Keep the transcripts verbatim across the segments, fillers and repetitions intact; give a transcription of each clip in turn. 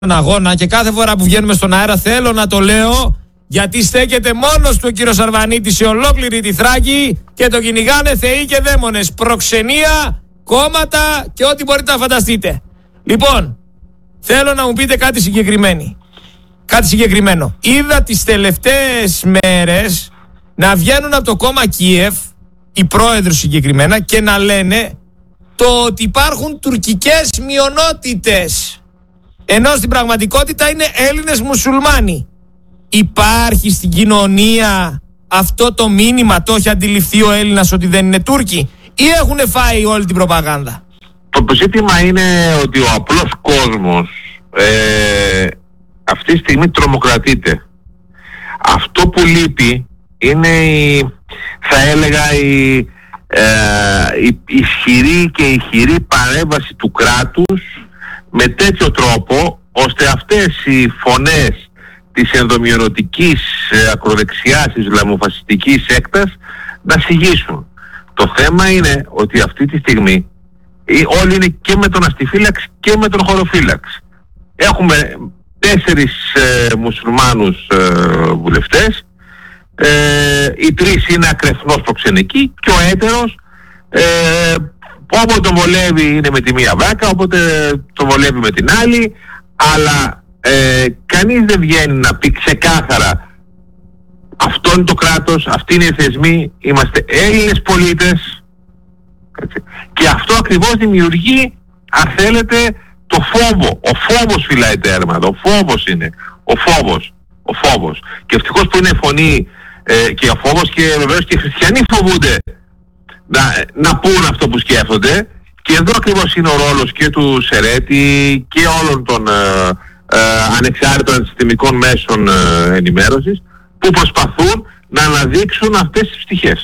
αγώνα και κάθε φορά που βγαίνουμε στον αέρα θέλω να το λέω, γιατί στέκεται μόνος του ο κύριος Αρβανίτης σε ολόκληρη τη Θράκη και το κυνηγάνε θεοί και δαίμονες, προξενία, κόμματα και ό,τι μπορείτε να φανταστείτε. Λοιπόν, θέλω να μου πείτε κάτι συγκεκριμένο. Κάτι συγκεκριμένο. Είδα τις τελευταίες μέρες να βγαίνουν από το κόμμα Κίεφ, οι πρόεδροι συγκεκριμένα, και να λένε το ότι υπάρχουν τουρκικές μειονότητες, ενώ στην πραγματικότητα είναι Έλληνες μουσουλμάνοι. Υπάρχει στην κοινωνία αυτό το μήνυμα, το έχει αντιληφθεί ο Έλληνας ότι δεν είναι Τούρκοι, ή έχουν φάει όλη την προπαγάνδα? Το ζήτημα είναι ότι ο απλός κόσμος ε, αυτή τη στιγμή τρομοκρατείται. Αυτό που λείπει είναι η, θα έλεγα η, ε, η ισχυρή και ισχυρή παρέμβαση του κράτους με τέτοιο τρόπο ώστε αυτές οι φωνές της ενδομειονοτικής ε, ακροδεξιάς ισλαμοφασιστικής έκτας να συγγύσουν. Το θέμα είναι ότι αυτή τη στιγμή όλοι είναι και με τον αστιφύλαξη και με τον χωροφύλαξη. Έχουμε τέσσερις ε, μουσουλμάνους ε, βουλευτές, ε, οι τρεις είναι ακρεφνώς προξενικοί και ο έτερος ε, όποτε τον βολεύει είναι με τη μία βράκα, όποτε τον βολεύει με την άλλη, αλλά ε, κανείς δεν βγαίνει να πει ξεκάθαρα αυτό είναι το κράτος, αυτοί είναι οι θεσμοί, είμαστε Έλληνες πολίτες. Και αυτό ακριβώς δημιουργεί, αν θέλετε, το φόβο. Ο φόβος φυλάει τέρμα. Ο φόβος είναι. Ο φόβος. Ο φόβος. Και ευτυχώς που είναι φωνή ε, και ο φόβος, και βεβαίως και οι χριστιανοί φοβούνται να, να πούν αυτό που σκέφτονται. Και εδώ ακριβώς είναι ο ρόλος και του Σερέτη και όλων των ε, ε, ανεξάρτητων αντισυστημικών μέσων ε, ενημέρωσης που προσπαθούν να αναδείξουν αυτές τις πτυχές.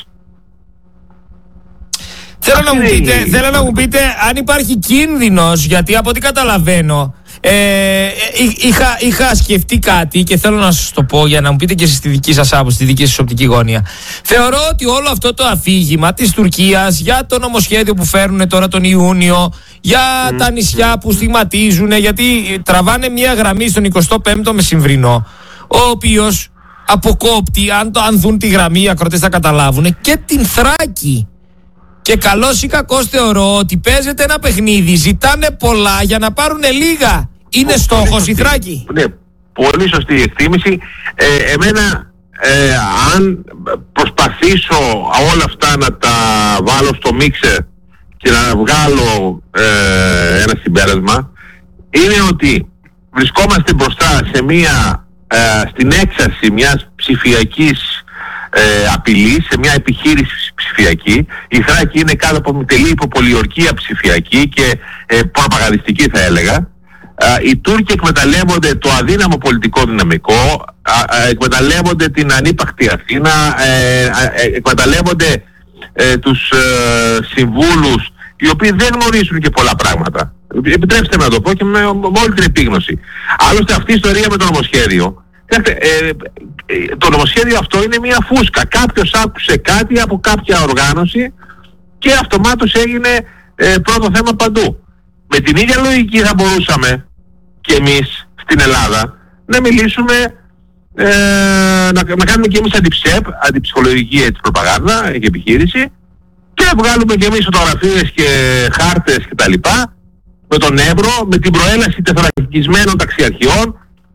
Θέλω να, μου πείτε, θέλω να μου πείτε αν υπάρχει κίνδυνος, γιατί από ό,τι καταλαβαίνω ε, είχα, είχα σκεφτεί κάτι και θέλω να σας το πω για να μου πείτε και εσείς τη δική σας άποψη, τη δική σας οπτική γωνία. Θεωρώ ότι όλο αυτό το αφήγημα της Τουρκίας για το νομοσχέδιο που φέρνουν τώρα τον Ιούνιο, για mm. τα νησιά που στιγματίζουν, γιατί τραβάνε μια γραμμή στον εικοστό πέμπτο μεσημβρινό, ο οποίος αποκόπτει, αν, το, αν δουν τη γραμμή οι ακροτές θα καταλάβουν, και την Θράκη. Και καλώς ή κακώς θεωρώ ότι παίζεται ένα παιχνίδι, ζητάνε πολλά για να πάρουν λίγα. Είναι Πο, στόχος η Θράκη? Ναι, πολύ σωστή η εκτίμηση. Ε, εμένα, ε, αν προσπαθήσω όλα αυτά να τα βάλω στο μίξερ και να βγάλω ε, ένα συμπέρασμα, είναι ότι βρισκόμαστε μπροστά σε μία, ε, στην έξαρση μιας ψηφιακής Ε, απειλή, σε μια επιχείρηση ψηφιακή. Η Θράκη είναι κάτω από τελή υποπολιορκία ψηφιακή και ε, προπαγανδιστική, θα έλεγα. Ε, οι Τούρκοι εκμεταλλεύονται το αδύναμο πολιτικό δυναμικό, ε, εκμεταλλεύονται την ανύπαρκτη Αθήνα, ε, ε, εκμεταλλεύονται ε, τους ε, συμβούλους οι οποίοι δεν γνωρίζουν και πολλά πράγματα. Επιτρέψτε με να το πω και με, με όλη την επίγνωση. Άλλωστε αυτή η ιστορία με το νομοσχέδιο, Ε, το νομοσχέδιο αυτό είναι μια φούσκα. Κάποιος άκουσε κάτι από κάποια οργάνωση και αυτομάτως έγινε ε, πρώτο θέμα παντού. Με την ίδια λογική θα μπορούσαμε και εμείς στην Ελλάδα να μιλήσουμε, ε, να, να κάνουμε και εμείς αντιψέπ, αντιψυχολογική έτσι, προπαγάνδα και επιχείρηση, και να βγάλουμε και εμείς φωτογραφίες και χάρτες κτλ. Με τον Εύρο, με την προέλαση τεθωρακισμένων ταξιαρχιών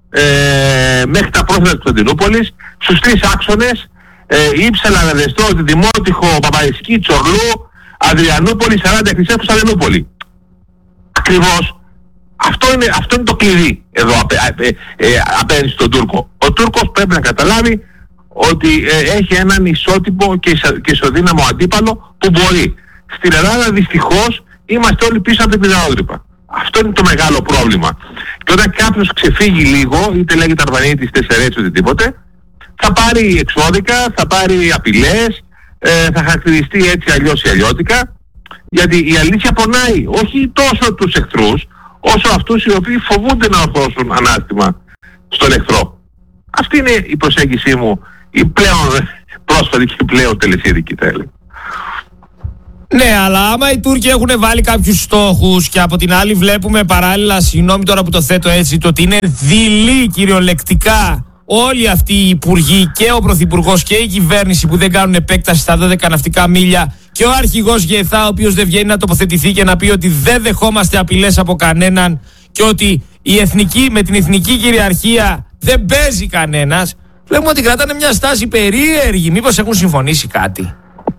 Ε, μέχρι τα πρόθυρα της Κωνσταντινούπολης, στους τρεις άξονες, ε, Ήψαλα, Λαδεστό, Δημότυχο, Παπαϊσκή, Τσορλού, Αδριανούπολη, σαράντα εκκλησίες, Κωνσταντινούπολη. Ακριβώς αυτό είναι, αυτό είναι το κλειδί εδώ απέ, ε, ε, απέναντι στον Τούρκο. Ο Τούρκος πρέπει να καταλάβει ότι ε, έχει έναν ισότιμο και, ισο, και ισοδύναμο αντίπαλο που μπορεί. Στην Ελλάδα δυστυχώς είμαστε όλοι πίσω από την πιδαόδρυπα. Αυτό είναι το μεγάλο πρόβλημα. Και όταν κάποιος ξεφύγει λίγο, είτε λέγεται Αρβανίτης, Τεσσερέτης, οτιδήποτε, θα πάρει εξώδικα, θα πάρει απειλές, ε, θα χαρακτηριστεί έτσι αλλιώς ή αλλιώτικα, γιατί η αλήθεια πονάει όχι τόσο τους εχθρούς, όσο αυτούς οι οποίοι φοβούνται να ορθώσουν ανάστημα στον εχθρό. Αυτή είναι η προσέγγιση μου, η πλέον πρόσφατη και πλέον τελεσίδικη, θα έλεγα. Ναι, αλλά άμα οι Τούρκοι έχουν βάλει κάποιους στόχους και από την άλλη βλέπουμε παράλληλα, συγγνώμη τώρα που το θέτω έτσι, το ότι είναι δειλοί κυριολεκτικά όλοι αυτοί οι υπουργοί και ο πρωθυπουργός και η κυβέρνηση που δεν κάνουν επέκταση στα δώδεκα ναυτικά μίλια και ο αρχηγός ΓΕΘΑ ο οποίος δεν βγαίνει να τοποθετηθεί και να πει ότι δεν δεχόμαστε απειλές από κανέναν και ότι η εθνική, με την εθνική κυριαρχία δεν παίζει κανένας, βλέπουμε ότι κρατάνε μια στάση περίεργη. Μήπως έχουν συμφωνήσει κάτι?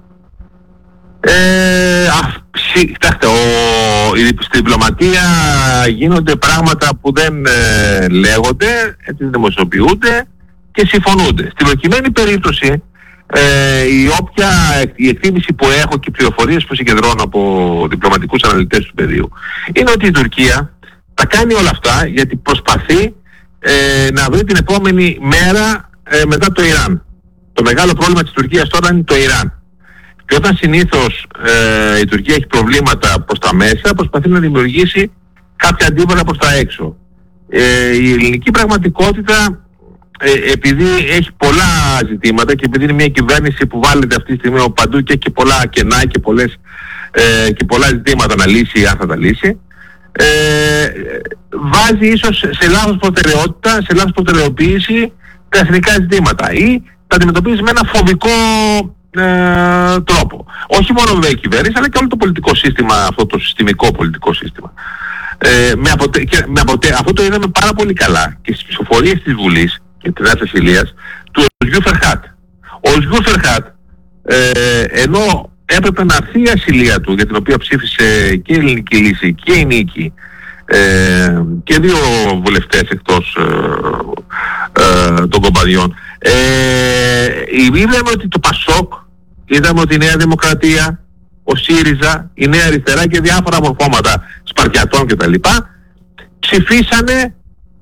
Ε, α, κοιτάξτε, ο, στην διπλωματία γίνονται πράγματα που δεν ε, λέγονται, έτσι δημοσιοποιούνται και συμφωνούνται. Στην προκειμένη περίπτωση, ε, η όποια η εκτίμηση που έχω και οι πληροφορίες που συγκεντρώνω από διπλωματικούς αναλυτές του πεδίου είναι ότι η Τουρκία τα κάνει όλα αυτά γιατί προσπαθεί ε, να βρει την επόμενη μέρα ε, μετά το Ιράν. Το μεγάλο πρόβλημα της Τουρκίας τώρα είναι το Ιράν. Και όταν συνήθως ε, η Τουρκία έχει προβλήματα προς τα μέσα, προσπαθεί να δημιουργήσει κάποια αντίβολα προς τα έξω. Ε, η ελληνική πραγματικότητα, ε, επειδή έχει πολλά ζητήματα και επειδή είναι μια κυβέρνηση που βάλλεται αυτή τη στιγμή παντού και έχει πολλά κενά και, πολλές, ε, και πολλά ζητήματα να λύσει, αν θα τα λύσει, ε, βάζει ίσως σε λάθος προτεραιότητα, σε λάθος προτεραιοποίηση τα εθνικά ζητήματα ή τα αντιμετωπίζει με ένα φοβικό Ε, τρόπο. Όχι μόνο βέβαια η κυβέρνηση, αλλά και όλο το πολιτικό σύστημα, αυτό το συστημικό πολιτικό σύστημα. Ε, με αποτε... και με αποτε... Αυτό το είδαμε πάρα πολύ καλά και στις ψηφοφορίες της Βουλής και της Νέας Ασυλίας του Οσγιού Φερχάτ. Ο Οσγιού Φερχάτ, ε, ενώ έπρεπε να έρθει η ασυλία του, για την οποία ψήφισε και η Ελληνική Λύση και η Νίκη, ε, και δύο βουλευτές εκτός ε, ε, των κομπαδιών, ε, είδαμε ότι το Πασόκ, είδαμε ότι η Νέα Δημοκρατία, ο ΣΥΡΙΖΑ, η Νέα Αριστερά και διάφορα μορφώματα Σπαρτιατών κτλ. Ψηφίσανε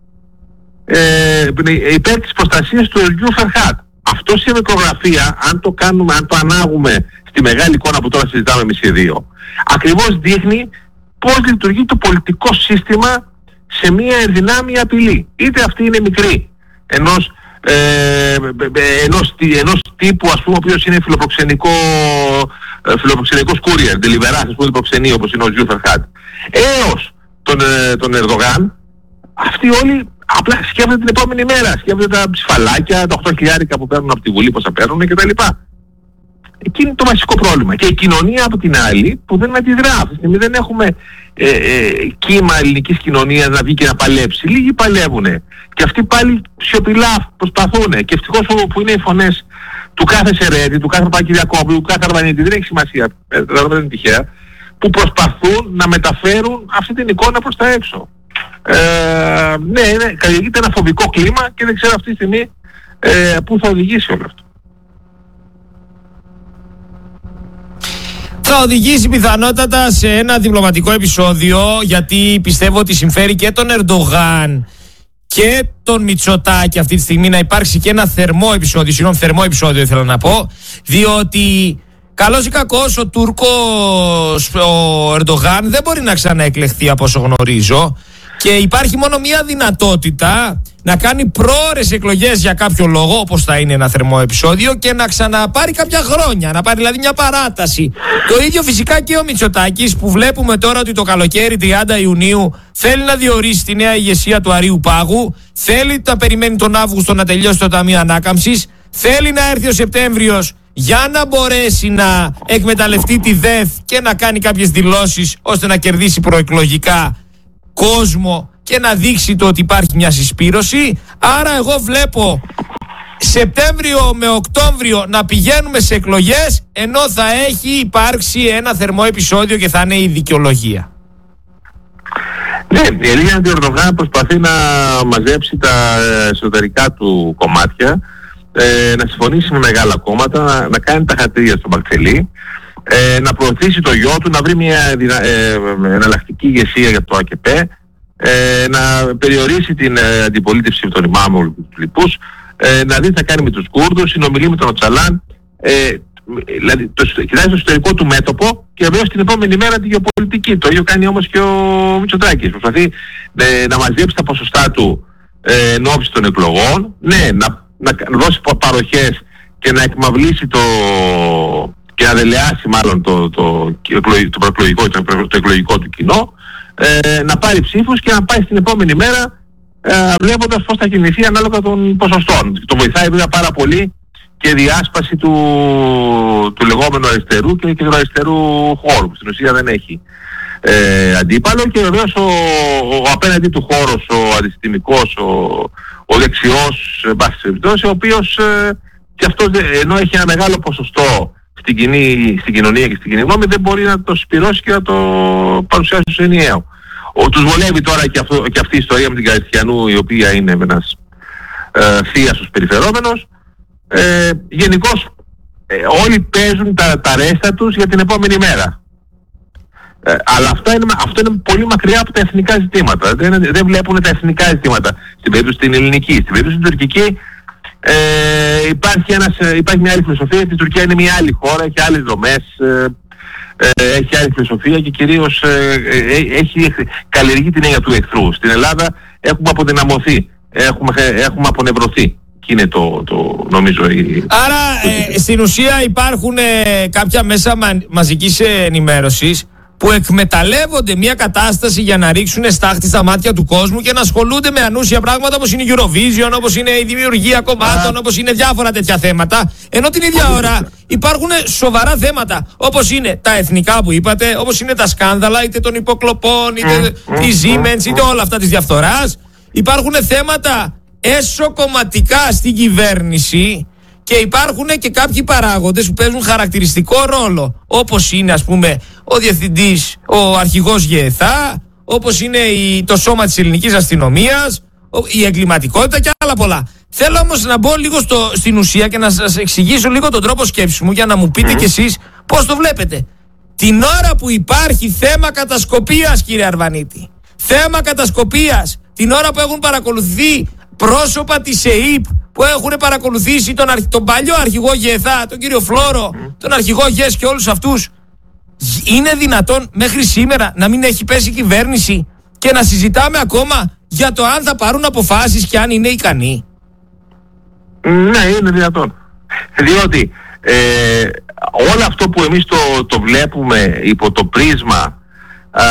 ε, υπέρ της προστασίας του Οσγιού Φερχάτ. Αυτό σε μικρογραφία, αν το κάνουμε, αν το ανάγουμε στη μεγάλη εικόνα που τώρα συζητάμε εμείς οι δύο, ακριβώς δείχνει πώς λειτουργεί το πολιτικό σύστημα σε μια ενδυνάμει απειλή. Είτε αυτή είναι μικρή, ενός Ε, ενός, ενός τύπου, ας πούμε, ο οποίος είναι φιλοπροξενικό, ε, φιλοπροξενικός courier, deliverance, ας πούμε, προξενεί, όπως είναι ο Οσγιού Φερχάτ, έως τον, ε, τον Ερντογάν, αυτοί όλοι απλά σκέφτονται την επόμενη μέρα, σκέφτονται τα ψηφαλάκια, τα οκτώ χιλιάρικα που παίρνουν από τη Βουλή, πόσα παίρνουν κτλ. Εκεί είναι το βασικό πρόβλημα. Και η κοινωνία από την άλλη που δεν αντιδρά. Αυτή τη στιγμή δεν έχουμε ε, ε, κύμα ελληνικής κοινωνίας να βγει και να παλέψει. Λίγοι παλεύουνε. Και αυτοί πάλι σιωπηλά προσπαθούν. Και ευτυχώς που είναι οι φωνές του κάθε Σερέτη, του κάθε Παπακυριακόπουλου, του κάθε Αρβανίτη, δεν έχει σημασία, δεν είναι τυχαία, που προσπαθούν να μεταφέρουν αυτή την εικόνα προς τα έξω. Ε, ναι, είναι, καλλιεργείται ένα φοβικό κλίμα και δεν ξέρω αυτή τη στιγμή ε, πού θα οδηγήσει όλο αυτό. Θα οδηγήσει πιθανότατα σε ένα διπλωματικό επεισόδιο, γιατί πιστεύω ότι συμφέρει και τον Ερντογάν και τον Μητσοτάκη αυτή τη στιγμή να υπάρξει και ένα θερμό επεισόδιο, συγγνώμη, θερμό επεισόδιο ήθελα να πω, διότι καλώς ή κακώς ο Τούρκος, ο Ερντογάν δεν μπορεί να ξαναεκλεχθεί από όσο γνωρίζω και υπάρχει μόνο μία δυνατότητα να κάνει πρόωρες εκλογές για κάποιο λόγο, όπως θα είναι ένα θερμό επεισόδιο, και να ξαναπάρει κάποια χρόνια, να πάρει δηλαδή μια παράταση. Το ίδιο φυσικά και ο Μητσοτάκης, που βλέπουμε τώρα ότι το καλοκαίρι τριάντα Ιουνίου θέλει να διορίσει τη νέα ηγεσία του Αρείου Πάγου, θέλει να περιμένει τον Αύγουστο να τελειώσει το Ταμείο Ανάκαμψης, θέλει να έρθει ο Σεπτέμβριος για να μπορέσει να εκμεταλλευτεί τη ΔΕΘ και να κάνει κάποιες δηλώσεις ώστε να κερδίσει προεκλογικά κόσμο και να δείξει το ότι υπάρχει μια συσπήρωση. Άρα εγώ βλέπω Σεπτέμβριο με Οκτώβριο να πηγαίνουμε σε εκλογές, ενώ θα έχει υπάρξει ένα θερμό επεισόδιο και θα είναι η δικαιολογία. Ναι, η Ελία Ερντογάν προσπαθεί να μαζέψει τα εσωτερικά του κομμάτια, ε, να συμφωνήσει με μεγάλα κόμματα, να, να κάνει τα χατήρια στο Μπαξελί, ε, να προωθήσει το γιο του, να βρει μια ε, εναλλακτική ηγεσία για το ΑΚΕΠΕ, ε, να περιορίσει την ε, αντιπολίτευση των ημάμων του λοιπούς, ε, να δει τι θα κάνει με τους Κούρδους, συνομιλεί με τον Οτσαλάν, ε, δηλαδή το, κοιτάζει το εσωτερικό του μέτωπο και βέβαια στην επόμενη μέρα τη γεωπολιτική. Το ίδιο κάνει όμως και ο Μητσοτάκης. Προσπαθεί ε, να μαζέψει τα ποσοστά του ε, εν ώψη των εκλογών, ναι, να, να, να δώσει παροχές και να εκμαυλήσει το, και να δελεάσει μάλλον το, το, το, προεκλογικό, το, το εκλογικό του κοινό, ε, να πάρει ψήφους και να πάει στην επόμενη μέρα ε, βλέποντας πώς θα κινηθεί ανάλογα των ποσοστών. Το βοηθάει βέβαια πάρα πολύ και η διάσπαση του, του λεγόμενου αριστερού και, και του αριστερού χώρου, που στην ουσία δεν έχει ε, αντίπαλο, και βεβαίως ο, ο απέναντι του χώρος, ο αντισυστημικός, ο, ο δεξιός, ο οποίος ε, και αυτός, ενώ έχει ένα μεγάλο ποσοστό στην, κοινή, στην κοινωνία και στην κοινή γνώμη, δεν μπορεί να το σπυρώσει και να το παρουσιάσει ως ενιαίο. Ο, τους βολεύει τώρα και, αυτό, και αυτή η ιστορία με την Καριστιανού, η οποία είναι ένας ε, θείασος περιφερόμενος. Ε, γενικώς ε, όλοι παίζουν τα, τα ρέστα τους για την επόμενη μέρα. Ε, αλλά αυτό είναι, αυτό είναι πολύ μακριά από τα εθνικά ζητήματα. Δεν, δεν βλέπουν τα εθνικά ζητήματα. Στην περίπτωση την ελληνική, στην περίπτωση την τουρκική, ε, υπάρχει, ένας, υπάρχει μια άλλη φιλοσοφία. Η Τουρκία είναι μια άλλη χώρα, έχει άλλες δομές, ε, ε, έχει άλλη φιλοσοφία και κυρίως ε, ε, έχει καλλιεργεί την έννοια του εχθρού. Στην Ελλάδα έχουμε αποδυναμωθεί, έχουμε, έχουμε απονευρωθεί. Και είναι το, το νομίζω η... Άρα ε, στην ουσία υπάρχουν ε, κάποια μέσα μα, μαζικής ενημέρωσης που εκμεταλλεύονται μια κατάσταση για να ρίξουν στάχτη στα μάτια του κόσμου και να ασχολούνται με ανούσια πράγματα όπως είναι η Eurovision, όπως είναι η δημιουργία κομμάτων, όπως είναι διάφορα τέτοια θέματα, ενώ την ίδια ώρα υπάρχουν σοβαρά θέματα όπως είναι τα εθνικά που είπατε, όπως είναι τα σκάνδαλα είτε των υποκλοπών, είτε τη Siemens, είτε όλα αυτά της διαφθοράς. Υπάρχουν θέματα εσωκομματικά στην κυβέρνηση και υπάρχουν και κάποιοι παράγοντες που παίζουν χαρακτηριστικό ρόλο, όπως είναι ας πούμε ο διευθυντής, ο αρχηγός ΓΕΘΑ, όπως είναι η, το σώμα της ελληνικής αστυνομίας, η εγκληματικότητα και άλλα πολλά. Θέλω όμως να μπω λίγο στο, στην ουσία και να σας εξηγήσω λίγο τον τρόπο σκέψης μου για να μου πείτε κι εσείς πώς το βλέπετε. Την ώρα που υπάρχει θέμα κατασκοπίας, κύριε Αρβανίτη, θέμα κατασκοπίας, την ώρα που έχουν παρακολουθεί πρόσωπα της ΕΥΠ, που έχουν παρακολουθήσει τον, αρχ... τον παλιό αρχηγό ΓΕΘΑ, τον κύριο Φλόρο, mm. τον αρχηγό ΓΕΣ και όλους αυτούς, είναι δυνατόν μέχρι σήμερα να μην έχει πέσει η κυβέρνηση και να συζητάμε ακόμα για το αν θα πάρουν αποφάσεις και αν είναι ικανοί? Ναι, είναι δυνατόν. Διότι ε, όλο αυτό που εμείς το, το βλέπουμε υπό το πρίσμα α,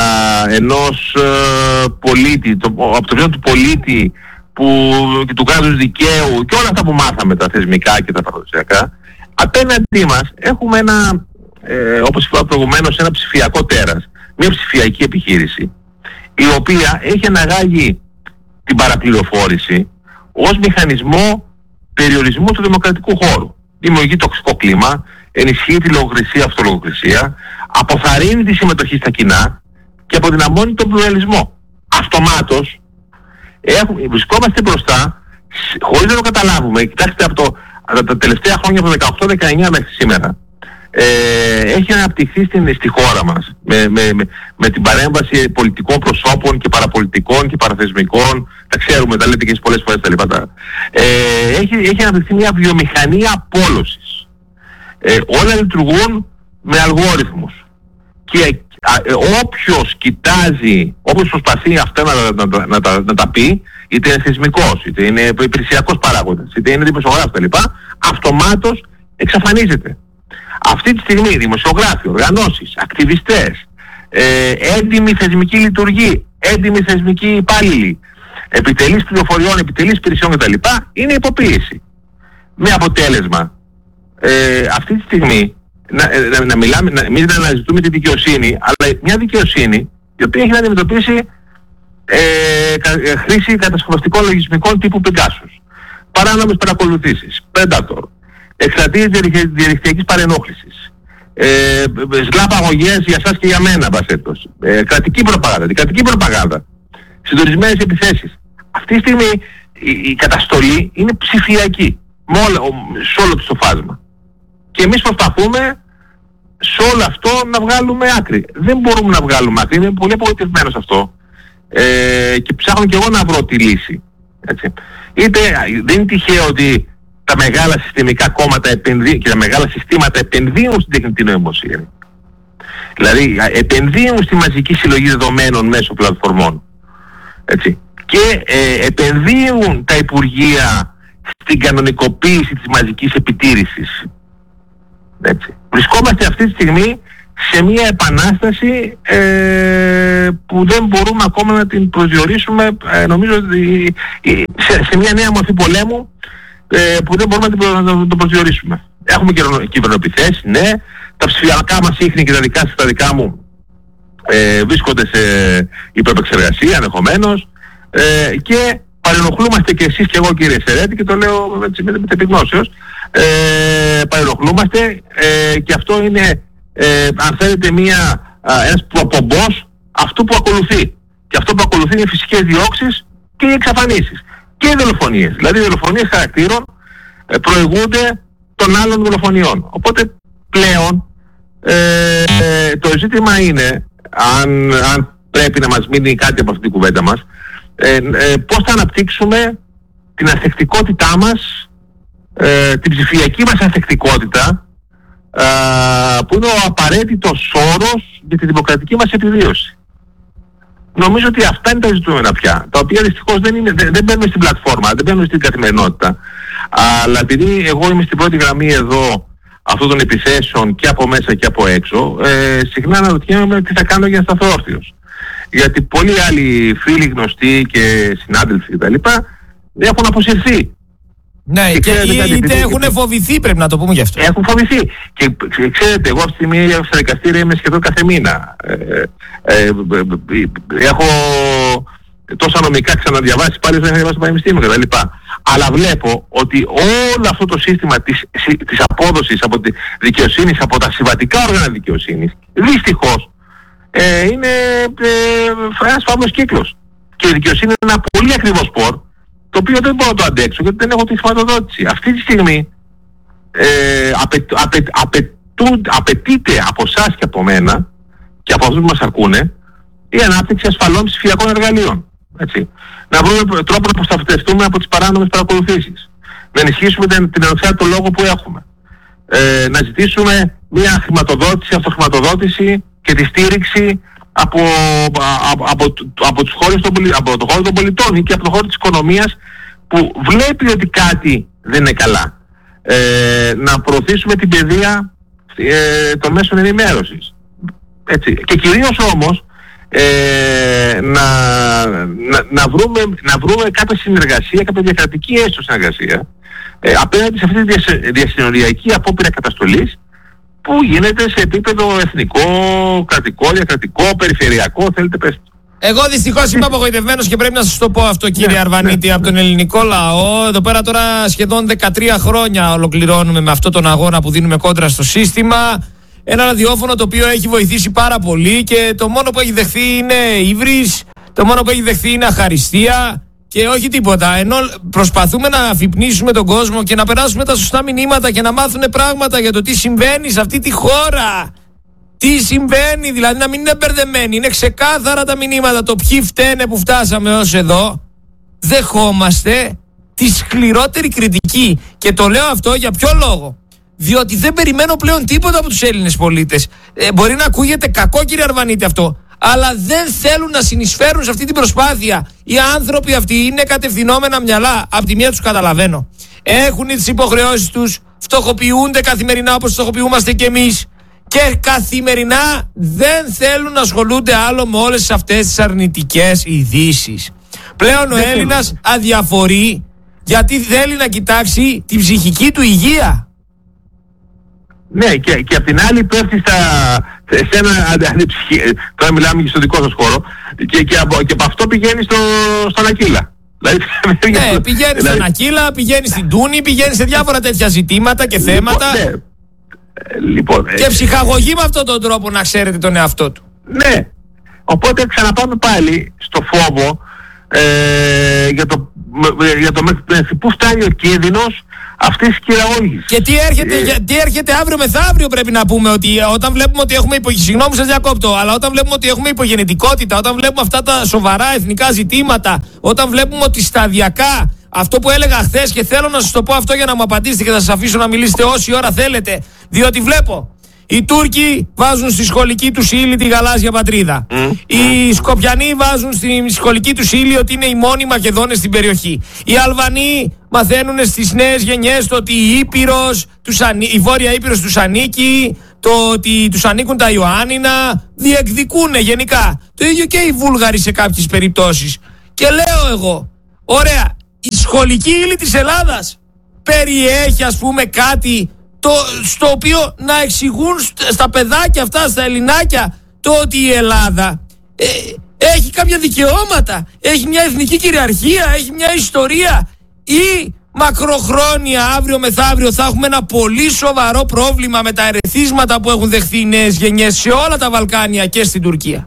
ενός α, πολίτη, το, από το πρίσμα του πολίτη που, και του κράτους δικαίου και όλα αυτά που μάθαμε, τα θεσμικά και τα παραδοσιακά, απέναντί μας έχουμε ένα, ε, όπως είπα προηγουμένως, ένα ψηφιακό τέρας, μια ψηφιακή επιχείρηση, η οποία έχει αναγάγει την παραπληροφόρηση ως μηχανισμό περιορισμού του δημοκρατικού χώρου. Δημιουργεί τοξικό κλίμα, ενισχύει τη λογοκρισία, αυτολογοκρισία, αποθαρρύνει τη συμμετοχή στα κοινά και αποδυναμώνει τον πλουραλισμό. Αυτομάτως έχουμε, βρισκόμαστε μπροστά, χωρίς να το καταλάβουμε. Κοιτάξτε, από το, από τα τελευταία χρόνια, από το δεκαοκτώ δεκαεννιά μέχρι σήμερα, ε, έχει αναπτυχθεί στην, στη χώρα μας με, με, με, με την παρέμβαση πολιτικών προσώπων και παραπολιτικών και παραθεσμικών, τα ξέρουμε, τα λέτε και εσείς πολλές φορές τα λοιπά. Ε, έχει, έχει αναπτυχθεί μια βιομηχανία απόλωσης. Ε, όλα λειτουργούν με αλγόριθμους. Και α, ε, όποιος κοιτάζει, όποιος προσπαθεί αυτά να, να, να, να, να, να τα πει, είτε είναι θεσμικός, είτε είναι υπηρεσιακός παράγοντας, είτε είναι δημοσιογράφος κτλ., αυτομάτως εξαφανίζεται. Αυτή τη στιγμή δημοσιογράφοι, οργανώσεις, ακτιβιστές, ε, έντιμοι θεσμικοί λειτουργοί, έντιμοι θεσμικοί υπάλληλοι, επιτελείς πληροφοριών, επιτελείς υπηρεσιών κτλ. Είναι υποποίηση. Με αποτέλεσμα, ε, αυτή τη στιγμή, να, να, να μιλάμε, να, εμείς να αναζητούμε τη δικαιοσύνη, αλλά μια δικαιοσύνη η οποία έχει να αντιμετωπίσει ε, κα, χρήση κατασκευαστικών λογισμικών τύπου Pegasus, παράνομες παρακολουθήσεις, Predator, εξαρτήσεις διαδικτυακής παρενόχλησης, ε, σλάπ αγωγές για σας και για μένα, βασέτος, ε, κρατική προπαγάνδα, την κρατική προπαγάνδα, συντονισμένες επιθέσεις. Αυτή τη στιγμή η, η καταστολή είναι ψηφιακή, με όλο, σε όλο το φάσμα. Και εμείς προσπαθούμε σε όλο αυτό να βγάλουμε άκρη. Δεν μπορούμε να βγάλουμε άκρη, είμαι πολύ απογοητευμένος αυτό. Ε, και ψάχνω και εγώ να βρω τη λύση. Έτσι. Είτε, δεν είναι τυχαίο ότι τα μεγάλα συστημικά κόμματα επενδύουν και τα μεγάλα συστήματα επενδύουν στην τεχνητή νοημοσύνη. Δηλαδή επενδύουν στη μαζική συλλογή δεδομένων μέσω πλατφορμών. Έτσι. Και ε, επενδύουν τα υπουργεία στην κανονικοποίηση της μαζικής επιτήρησης. Έτσι. Βρισκόμαστε αυτή τη στιγμή σε μια επανάσταση ε, που δεν μπορούμε ακόμα να την προσδιορίσουμε, ε, νομίζω ότι σε, σε μια νέα μορφή πολέμου ε, που δεν μπορούμε να, την, να το προσδιορίσουμε. Έχουμε κυβερνοεπιθέσεις, ναι, τα ψηφιακά μας ίχνη και τα δικά σας, τα δικά μου ε, βρίσκονται σε υπερεπεξεργασία ενδεχομένως ε, και παρενοχλούμαστε και εσείς και εγώ, κύριε Σερέτη, και το λέω με την επιγνώσεως, ε, παρενοχλούμαστε ε, και αυτό είναι ε, αν θέλετε μια, α, ένας προπομπός αυτού που ακολουθεί. Και αυτό που ακολουθεί είναι οι φυσικές διώξεις και οι εξαφανίσεις και οι δολοφονίες. Δηλαδή οι δολοφονίες χαρακτήρων ε, προηγούνται των άλλων δολοφονιών. Οπότε πλέον ε, ε, το ζήτημα είναι, αν, αν πρέπει να μας μείνει κάτι από αυτή την κουβέντα μας, ε, ε, πώς θα αναπτύξουμε την ανθεκτικότητά μας, ε, την ψηφιακή μας ανθεκτικότητα, ε, που είναι ο απαραίτητος όρος για τη δημοκρατική μας επιβίωση. Νομίζω ότι αυτά είναι τα ζητούμενα πια, τα οποία δυστυχώς δεν, είναι, δεν, δεν μπαίνουν στην πλατφόρμα, δεν μπαίνουν στην καθημερινότητα. Αλλά επειδή εγώ είμαι στην πρώτη γραμμή εδώ αυτών των επιθέσεων και από μέσα και από έξω, ε, συχνά αναρωτιέμαι τι θα κάνω για να σταθώ όρθιος. Γιατί πολλοί άλλοι φίλοι, γνωστοί και συνάδελφοι κτλ. Έχουν αποσυρθεί. Ναι, και, και είτε, είτε έχουν φοβηθεί, πρέπει να το πούμε γι' αυτό. Έχουν φοβηθεί. Και ξέρετε, εγώ αυτή τη στιγμή στα δικαστήρια είμαι σχεδόν κάθε μήνα. Ε, ε, ε, ε, έχω τόσα νομικά ξαναδιαβάσει, πάλι δεν έχω διαβάσει στο πανεπιστήμιο κτλ. Αλλά βλέπω ότι όλο αυτό το σύστημα της, της απόδοσης από τη δικαιοσύνη, από τα συμβατικά όργανα δικαιοσύνης, δυστυχώς ε, είναι ε, ένας φαύλος κύκλος. Και η δικαιοσύνη είναι ένα πολύ ακριβό σπορ, το οποίο δεν μπορώ να το αντέξω γιατί δεν έχω τη χρηματοδότηση. Αυτή τη στιγμή ε, απαι, απαι, απαι, απαιτείται από εσάς και από μένα και από αυτούς που μας ακούνε η ανάπτυξη ασφαλών ψηφιακών εργαλείων. Έτσι. Να βρούμε τρόπο να προστατευτούμε από τις παράνομες παρακολουθήσεις. Να ενισχύσουμε την, την ανεξάρτητο λόγο που έχουμε. Ε, να ζητήσουμε μια χρηματοδότηση, αυτοχρηματοδότηση και τη στήριξη από, από, από, από, τους χώρους των, από το χώρο των πολιτών ή και από το χώρο της οικονομίας που βλέπει ότι κάτι δεν είναι καλά. Ε, να προωθήσουμε την παιδεία ε, των μέσων ενημέρωσης. Έτσι. Και κυρίως όμως ε, να, να, να, βρούμε, να βρούμε κάποια συνεργασία, κάποια διακρατική έστω συνεργασία ε, απέναντι σε αυτή τη διασυνοριακή απόπειρα καταστολής που γίνεται σε επίπεδο εθνικό, κρατικό, διακρατικό, περιφερειακό, θέλετε πέστε. Εγώ δυστυχώς είμαι απογοητευμένος και πρέπει να σας το πω αυτό, κύριε ναι, Αρβανίτη, ναι, από τον ελληνικό λαό. Εδώ πέρα τώρα σχεδόν δεκατρία χρόνια ολοκληρώνουμε με αυτόν τον αγώνα που δίνουμε κόντρα στο σύστημα. Ένα ραδιόφωνο το οποίο έχει βοηθήσει πάρα πολύ και το μόνο που έχει δεχθεί είναι ύβρις, το μόνο που έχει δεχθεί είναι αχαριστία και όχι τίποτα. Ενώ προσπαθούμε να αφυπνίσουμε τον κόσμο και να περάσουμε τα σωστά μηνύματα και να μάθουν πράγματα για το τι συμβαίνει σε αυτή τη χώρα. Τι συμβαίνει, δηλαδή να μην είναι μπερδεμένοι. Είναι ξεκάθαρα τα μηνύματα, το ποιοι φταίνε που φτάσαμε ως εδώ. Δεχόμαστε τη σκληρότερη κριτική. Και το λέω αυτό για ποιο λόγο? Διότι δεν περιμένω πλέον τίποτα από τους Έλληνες πολίτες. Ε, μπορεί να ακούγεται κακό, κύριε Αρβανίτη, αυτό, αλλά δεν θέλουν να συνεισφέρουν σε αυτή την προσπάθεια. Οι άνθρωποι αυτοί είναι κατευθυνόμενα μυαλά. Απ' τη μία τους καταλαβαίνω. Έχουν τις υποχρεώσεις τους, φτωχοποιούνται καθημερινά όπως φτωχοποιούμαστε κι εμείς. Και καθημερινά δεν θέλουν να ασχολούνται άλλο με όλες αυτές τις αρνητικές ειδήσεις. Πλέον ο Έλληνας αδιαφορεί γιατί θέλει να κοιτάξει την ψυχική του υγεία. Ναι, και, και απ' την άλλη πέφτει στα, σε ένα αντιψυχή, τώρα μιλάμε και στο δικό σας χώρο, και, και, από, και από αυτό πηγαίνει στο, στον Ακύλα. Δηλαδή, ναι, πηγαίνει δηλαδή, στον Ακύλα, πηγαίνει στην Τούνη, πηγαίνει σε διάφορα τέτοια ζητήματα και λοιπόν, θέματα. Ναι. Λοιπόν, και ψυχαγωγεί με αυτόν τον τρόπο, να ξέρετε, τον εαυτό του. Ναι. Οπότε ξαναπάμε πάλι στο φόβο ε, για το, για το μέχρι πού φτάνει ο κίνδυνος αυτής της κυραγώγησης. Και τι έρχεται, ε, τι έρχεται αύριο μεθαύριο, πρέπει να πούμε, ότι όταν βλέπουμε ότι έχουμε υπο... Συγγνώμη, σας διακόπτω, αλλά όταν βλέπουμε ότι έχουμε υπογενετικότητα, όταν βλέπουμε αυτά τα σοβαρά εθνικά ζητήματα, όταν βλέπουμε ότι σταδιακά, αυτό που έλεγα χθες, και θέλω να σας το πω αυτό για να μου απαντήσετε και θα σας αφήσω να μιλήσετε όση ώρα θέλετε, διότι βλέπω Οι Τούρκοι βάζουν στη σχολική τους ύλη τη γαλάζια πατρίδα. Mm. Οι Σκοπιανοί βάζουν στη σχολική τους ύλη ότι είναι οι μόνοι Μακεδόνες στην περιοχή. Οι Αλβανοί μαθαίνουν στις νέες γενιές το ότι η, Ήπειρος, τους ανή, η Βόρεια Ήπειρος τους ανήκει, το ότι τους ανήκουν τα Ιωάννινα, διεκδικούν γενικά. Το ίδιο και οι Βούλγαροι σε κάποιες περιπτώσεις. Και λέω εγώ, ωραία, η σχολική ύλη της Ελλάδας περιέχει ας πούμε κάτι το, στο οποίο να εξηγούν στα παιδάκια αυτά, στα ελληνάκια, το ότι η Ελλάδα ε, έχει κάποια δικαιώματα, έχει μια εθνική κυριαρχία, έχει μια ιστορία, ή μακροχρόνια αύριο μεθαύριο θα έχουμε ένα πολύ σοβαρό πρόβλημα με τα ερεθίσματα που έχουν δεχθεί οι νέες γενιές σε όλα τα Βαλκάνια και στην Τουρκία.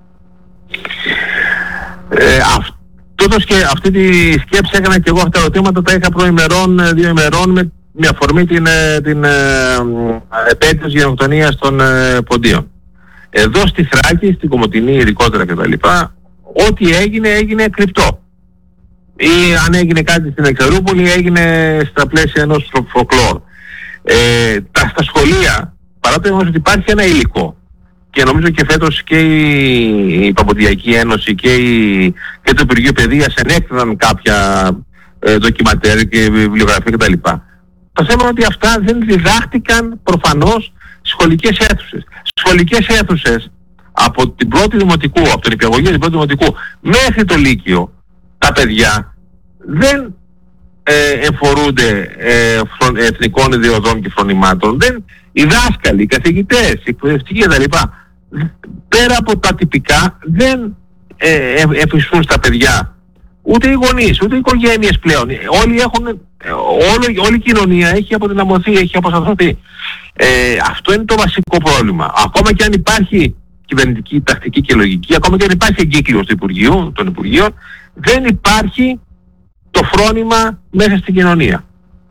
Ε, αυτό το σκε, αυτή τη σκέψη έκανα και εγώ. Αυτά τα ερωτήματα τα είχα προημερών, δύο ημερών, με, με αφορμή την, την ε, επέτειο της γενοκτονίας των ε, Ποντίων. Εδώ στη Θράκη, στην Κομοτηνή ειδικότερα κτλ, ό,τι έγινε έγινε κρυπτό. Ή αν έγινε κάτι στην Εξαρούπολη έγινε στα πλαίσια ενός φοκλόρ. Ε, τα, στα σχολεία, παρά το γεγονός ότι υπάρχει ένα υλικό, και νομίζω και φέτος και η, η Παποντιακή Ένωση και, η, και το Υπουργείο Παιδείας ενέκριναν κάποια ε, ντοκιματέρ και βιβλιογραφία κτλ. Το θέμα είναι ότι αυτά δεν διδάχτηκαν προφανώς σχολικές αίθουσες. Σχολικές αίθουσες από την πρώτη δημοτικού, από την υπηαγωγή την πρώτη δημοτικού μέχρι το Λύκειο, τα παιδιά δεν ε, εμφορούνται ε, φρον, εθνικών ιδεωδών και φρονημάτων. Δεν, οι δάσκαλοι, οι καθηγητές, οι εκπαιδευτικοί κτλ. Πέρα από τα τυπικά δεν ε, ε, εφιστούν στα παιδιά ούτε οι γονείς, ούτε οι οικογένειες πλέον. Όλοι έχουν, ε, όλο, όλη η κοινωνία έχει αποδυναμωθεί, έχει αποσταθωθεί. Ε, αυτό είναι το βασικό πρόβλημα. Ακόμα και αν υπάρχει κυβερνητική, τακτική και λογική, ακόμα και αν υπάρχει εγκύκλειος του Υπουργείου, των Υπουργείων, δεν υπάρχει το φρόνημα μέσα στην κοινωνία.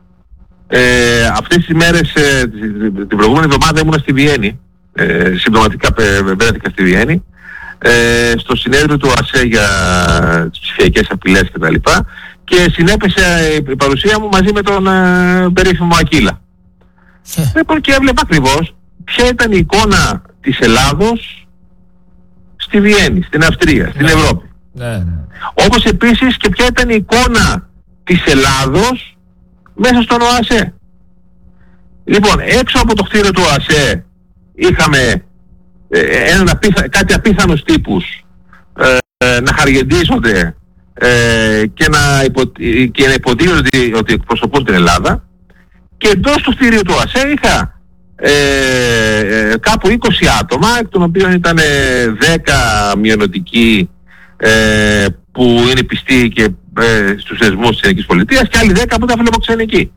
Ε, αυτές τις μέρες, ε, την προηγούμενη εβδομάδα ήμουνα στη Βιέννη, ε, συμπτωματικά βρέθηκα στη Βιέννη, ε, στο συνέδριο του ΟΑΣΕ για τις ψηφιακές απειλές κτλ. Και, και συνέπεσε η παρουσία μου μαζί με τον ε, περίφημο Ακύλα. Λοιπόν, και έβλεπα ακριβώς ποια ήταν η εικόνα της Ελλάδος στη Βιέννη, στην Αυστρία, στην ναι. Ευρώπη. Ναι, ναι. Όπως επίσης και ποια ήταν η εικόνα της Ελλάδος μέσα στον ΟΑΣΕ. Λοιπόν, έξω από το κτίριο του ΟΑΣΕ είχαμε ε, έναν απίθα, κάτι απίθανους τύπους ε, ε, να χαργεντίζονται ε, και να, υπο, και να υποτίθεται ότι εκπροσωπούν την Ελλάδα, και εντός του κτίριου του ΟΑΣΕ είχα ε, ε, κάπου είκοσι άτομα, εκ των οποίων ήταν δέκα μειονοτικοί ε, που είναι πιστοί και ε, στους θεσμούς της Ελληνικής Πολιτείας, και άλλοι δέκα που ήταν φιλοξενικοί.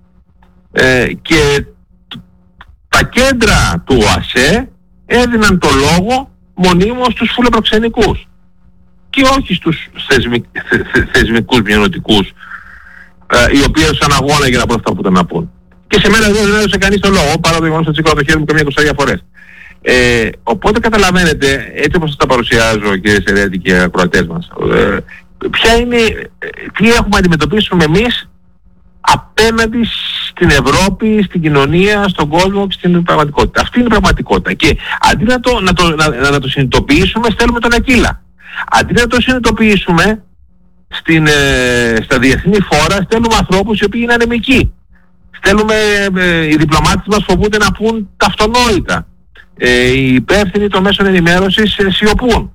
Ε, και τα κέντρα του ΟΑΣΕ έδιναν το λόγο μονίμως στους φιλοπροξενικούς και όχι στους θεσμικ, θε, θε, θεσμικούς μειονοτικούς, ε, οι οποίοι έδωσαν αγώνα για να πούν αυτά που ήταν να πούν. Και σε μένα δεν έδωσε κανείς το λόγο, παρά το γεγονός ότι σήκωνα το χέρι μου καμιά εικοσαριά φορές. Ε, οπότε καταλαβαίνετε, έτσι όπως σας τα παρουσιάζω, κύριε Σερέτη και ακροατές μας, ε, ποια είναι, τι έχουμε να αντιμετωπίσουμε εμείς απέναντι στην Ευρώπη, στην κοινωνία, στον κόσμο και στην πραγματικότητα. Αυτή είναι η πραγματικότητα. Και αντί να το, να το, να, να το συνειδητοποιήσουμε, στέλνουμε τον Ακύλα. Αντί να το συνειδητοποιήσουμε στην, ε, στα διεθνή φόρα, στέλνουμε ανθρώπους οι οποίοι είναι ανεμικοί. Στέλνουμε, ε, οι διπλωμάτες μας φοβούνται να πούν τα αυτονόητα. Ε, οι υπεύθυνοι των μέσων ενημέρωσης ε, σιωπούν.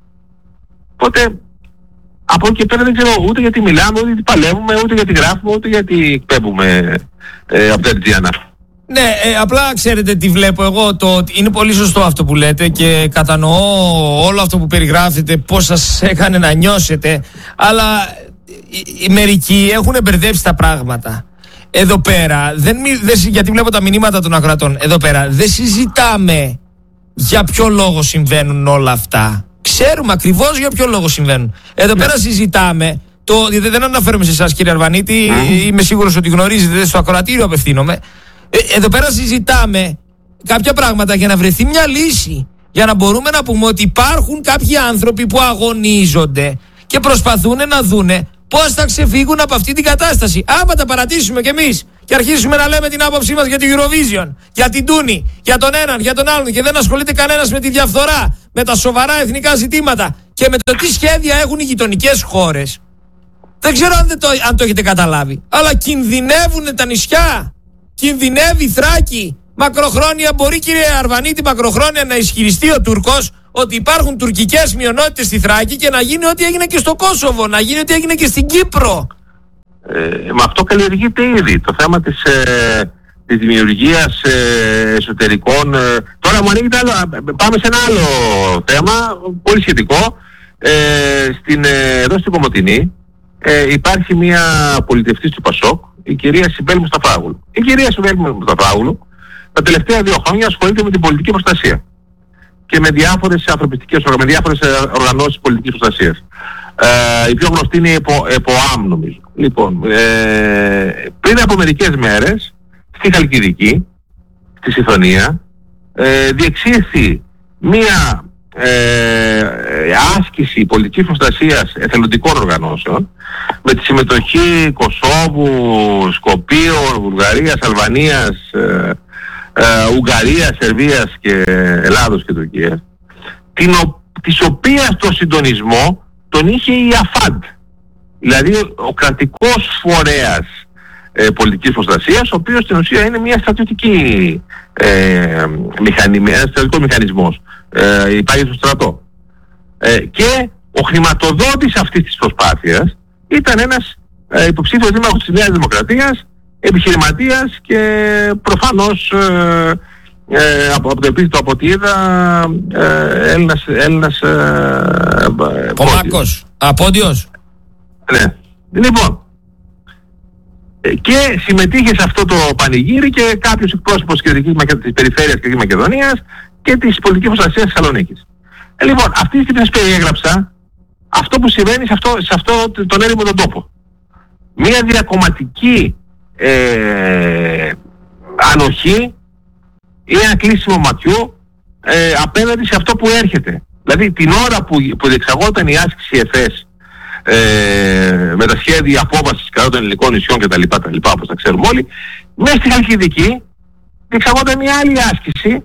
Οπότε από εκεί και πέρα δεν ξέρω ούτε γιατί μιλάμε, ούτε γιατί παλεύουμε, ούτε γιατί γράφουμε, ούτε γιατί εκπέμπουμε ε, από τα Ερτζιανά. Ναι, ε, απλά ξέρετε τι βλέπω εγώ, το ότι είναι πολύ σωστό αυτό που λέτε και κατανοώ όλο αυτό που περιγράφετε, πώς σας έκανε να νιώσετε, αλλά οι, οι μερικοί έχουν μπερδέψει τα πράγματα. Εδώ πέρα, δεν, δεν, γιατί βλέπω τα μηνύματα των ακροατών, εδώ πέρα δεν συζητάμε για ποιο λόγο συμβαίνουν όλα αυτά. Ξέρουμε ακριβώς για ποιο λόγο συμβαίνουν. Εδώ yeah. πέρα συζητάμε, το, δεν αναφέρομαι σε εσάς κύριε Αρβανίτη, mm. είμαι σίγουρος ότι γνωρίζετε, στο ακροατήριο απευθύνομαι. Ε, εδώ πέρα συζητάμε κάποια πράγματα για να βρεθεί μια λύση. Για να μπορούμε να πούμε ότι υπάρχουν κάποιοι άνθρωποι που αγωνίζονται και προσπαθούν να δούνε πώς θα ξεφύγουν από αυτή την κατάσταση. Άμα τα παρατήσουμε κι εμείς και αρχίσουμε να λέμε την άποψή μας για την Eurovision, για την Τούνη, για τον έναν, για τον άλλον και δεν ασχολείται κανένας με τη διαφθορά, με τα σοβαρά εθνικά ζητήματα και με το τι σχέδια έχουν οι γειτονικές χώρες. Δεν ξέρω αν, δεν το, αν το έχετε καταλάβει, αλλά κινδυνεύουν τα νησιά, κινδυνεύει η Θράκη. Μακροχρόνια μπορεί, κύριε Αρβανίτη, μακροχρόνια να ισχυριστεί ο Τούρκος ότι υπάρχουν τουρκικές μειονότητες στη Θράκη και να γίνει ό,τι έγινε και στο Κόσοβο, να γίνει ό,τι έγινε και στην Κύπρο. Ε, με αυτό καλλιεργείται ήδη το θέμα της, ε, της δημιουργίας ε, εσωτερικών. Ε, τώρα μου ανοίγεται άλλο, πάμε σε ένα άλλο θέμα, πολύ σχετικό. Ε, στην, ε, εδώ στην Κομοτηνή ε, υπάρχει μια πολιτευτής του Πασόκ, η κυρία Σιμπέλ Μουσταφάγουλου. Η κυρία Σιμπέλ Μουσταφάγουλου τα τελευταία δύο χρόνια ασχολείται με την πολιτική προστασία και με διάφορες ανθρωπιστικές με διάφορες οργανώσεις πολιτικής προστασίας. Ε, η πιο γνωστή είναι η ΕΠΟΑΜ, νομίζω. Λοιπόν, ε, πριν από μερικές μέρες, στη Χαλκιδική, στη Συθωνία, ε, διεξήχθη μία ε, άσκηση πολιτικής προστασίας εθελοντικών οργανώσεων με τη συμμετοχή Κωσόβου, Σκοπίων, Βουλγαρίας, Αλβανίας, ε, ε, Ουγγαρίας, Σερβίας και Ελλάδος και Τουρκίας, την ο, της οποίας το συντονισμό τον είχε η ΑΦΑΝΤ, δηλαδή ο κρατικός φορέας ε, πολιτικής προστασίας, ο οποίος στην ουσία είναι μια στρατιωτική ε, μηχανή, ένας στρατιωτικός μηχανισμός, ε, υπάρχει στο στρατό. Ε, και ο χρηματοδότης αυτής της προσπάθειας ήταν ένας ε, υποψήφιος δήμαρχος της Νέας Δημοκρατίας, επιχειρηματίας και προφανώς ε, ε, από, από το επίθετο από ό,τι είδα ε, Έλληνας, Έλληνας ε, Πομάκος, απόντιος. Ναι. Λοιπόν, και συμμετείχε σε αυτό το πανηγύρι και κάποιος εκπρόσωπος της περιφέρειας και της Μακεδονίας και της πολιτικής προστασίας της Θεσσαλονίκης. Ε, λοιπόν, αυτή τη στιγμή σας περιέγραψα αυτό που συμβαίνει σε αυτό, σε αυτό τον έρημο τον τόπο. Μία διακομματική ε, ανοχή ή ένα κλείσιμο ματιού ε, απέναντι σε αυτό που έρχεται. Δηλαδή την ώρα που, που διεξαγόταν η άσκηση ΕΦΕΣ ε, με τα σχέδια απόβασης κατά των ελληνικών νησιών κτλ, όπως τα ξέρουμε όλοι, μέσα στη Χαλκιδική διεξαγόταν μια άλλη άσκηση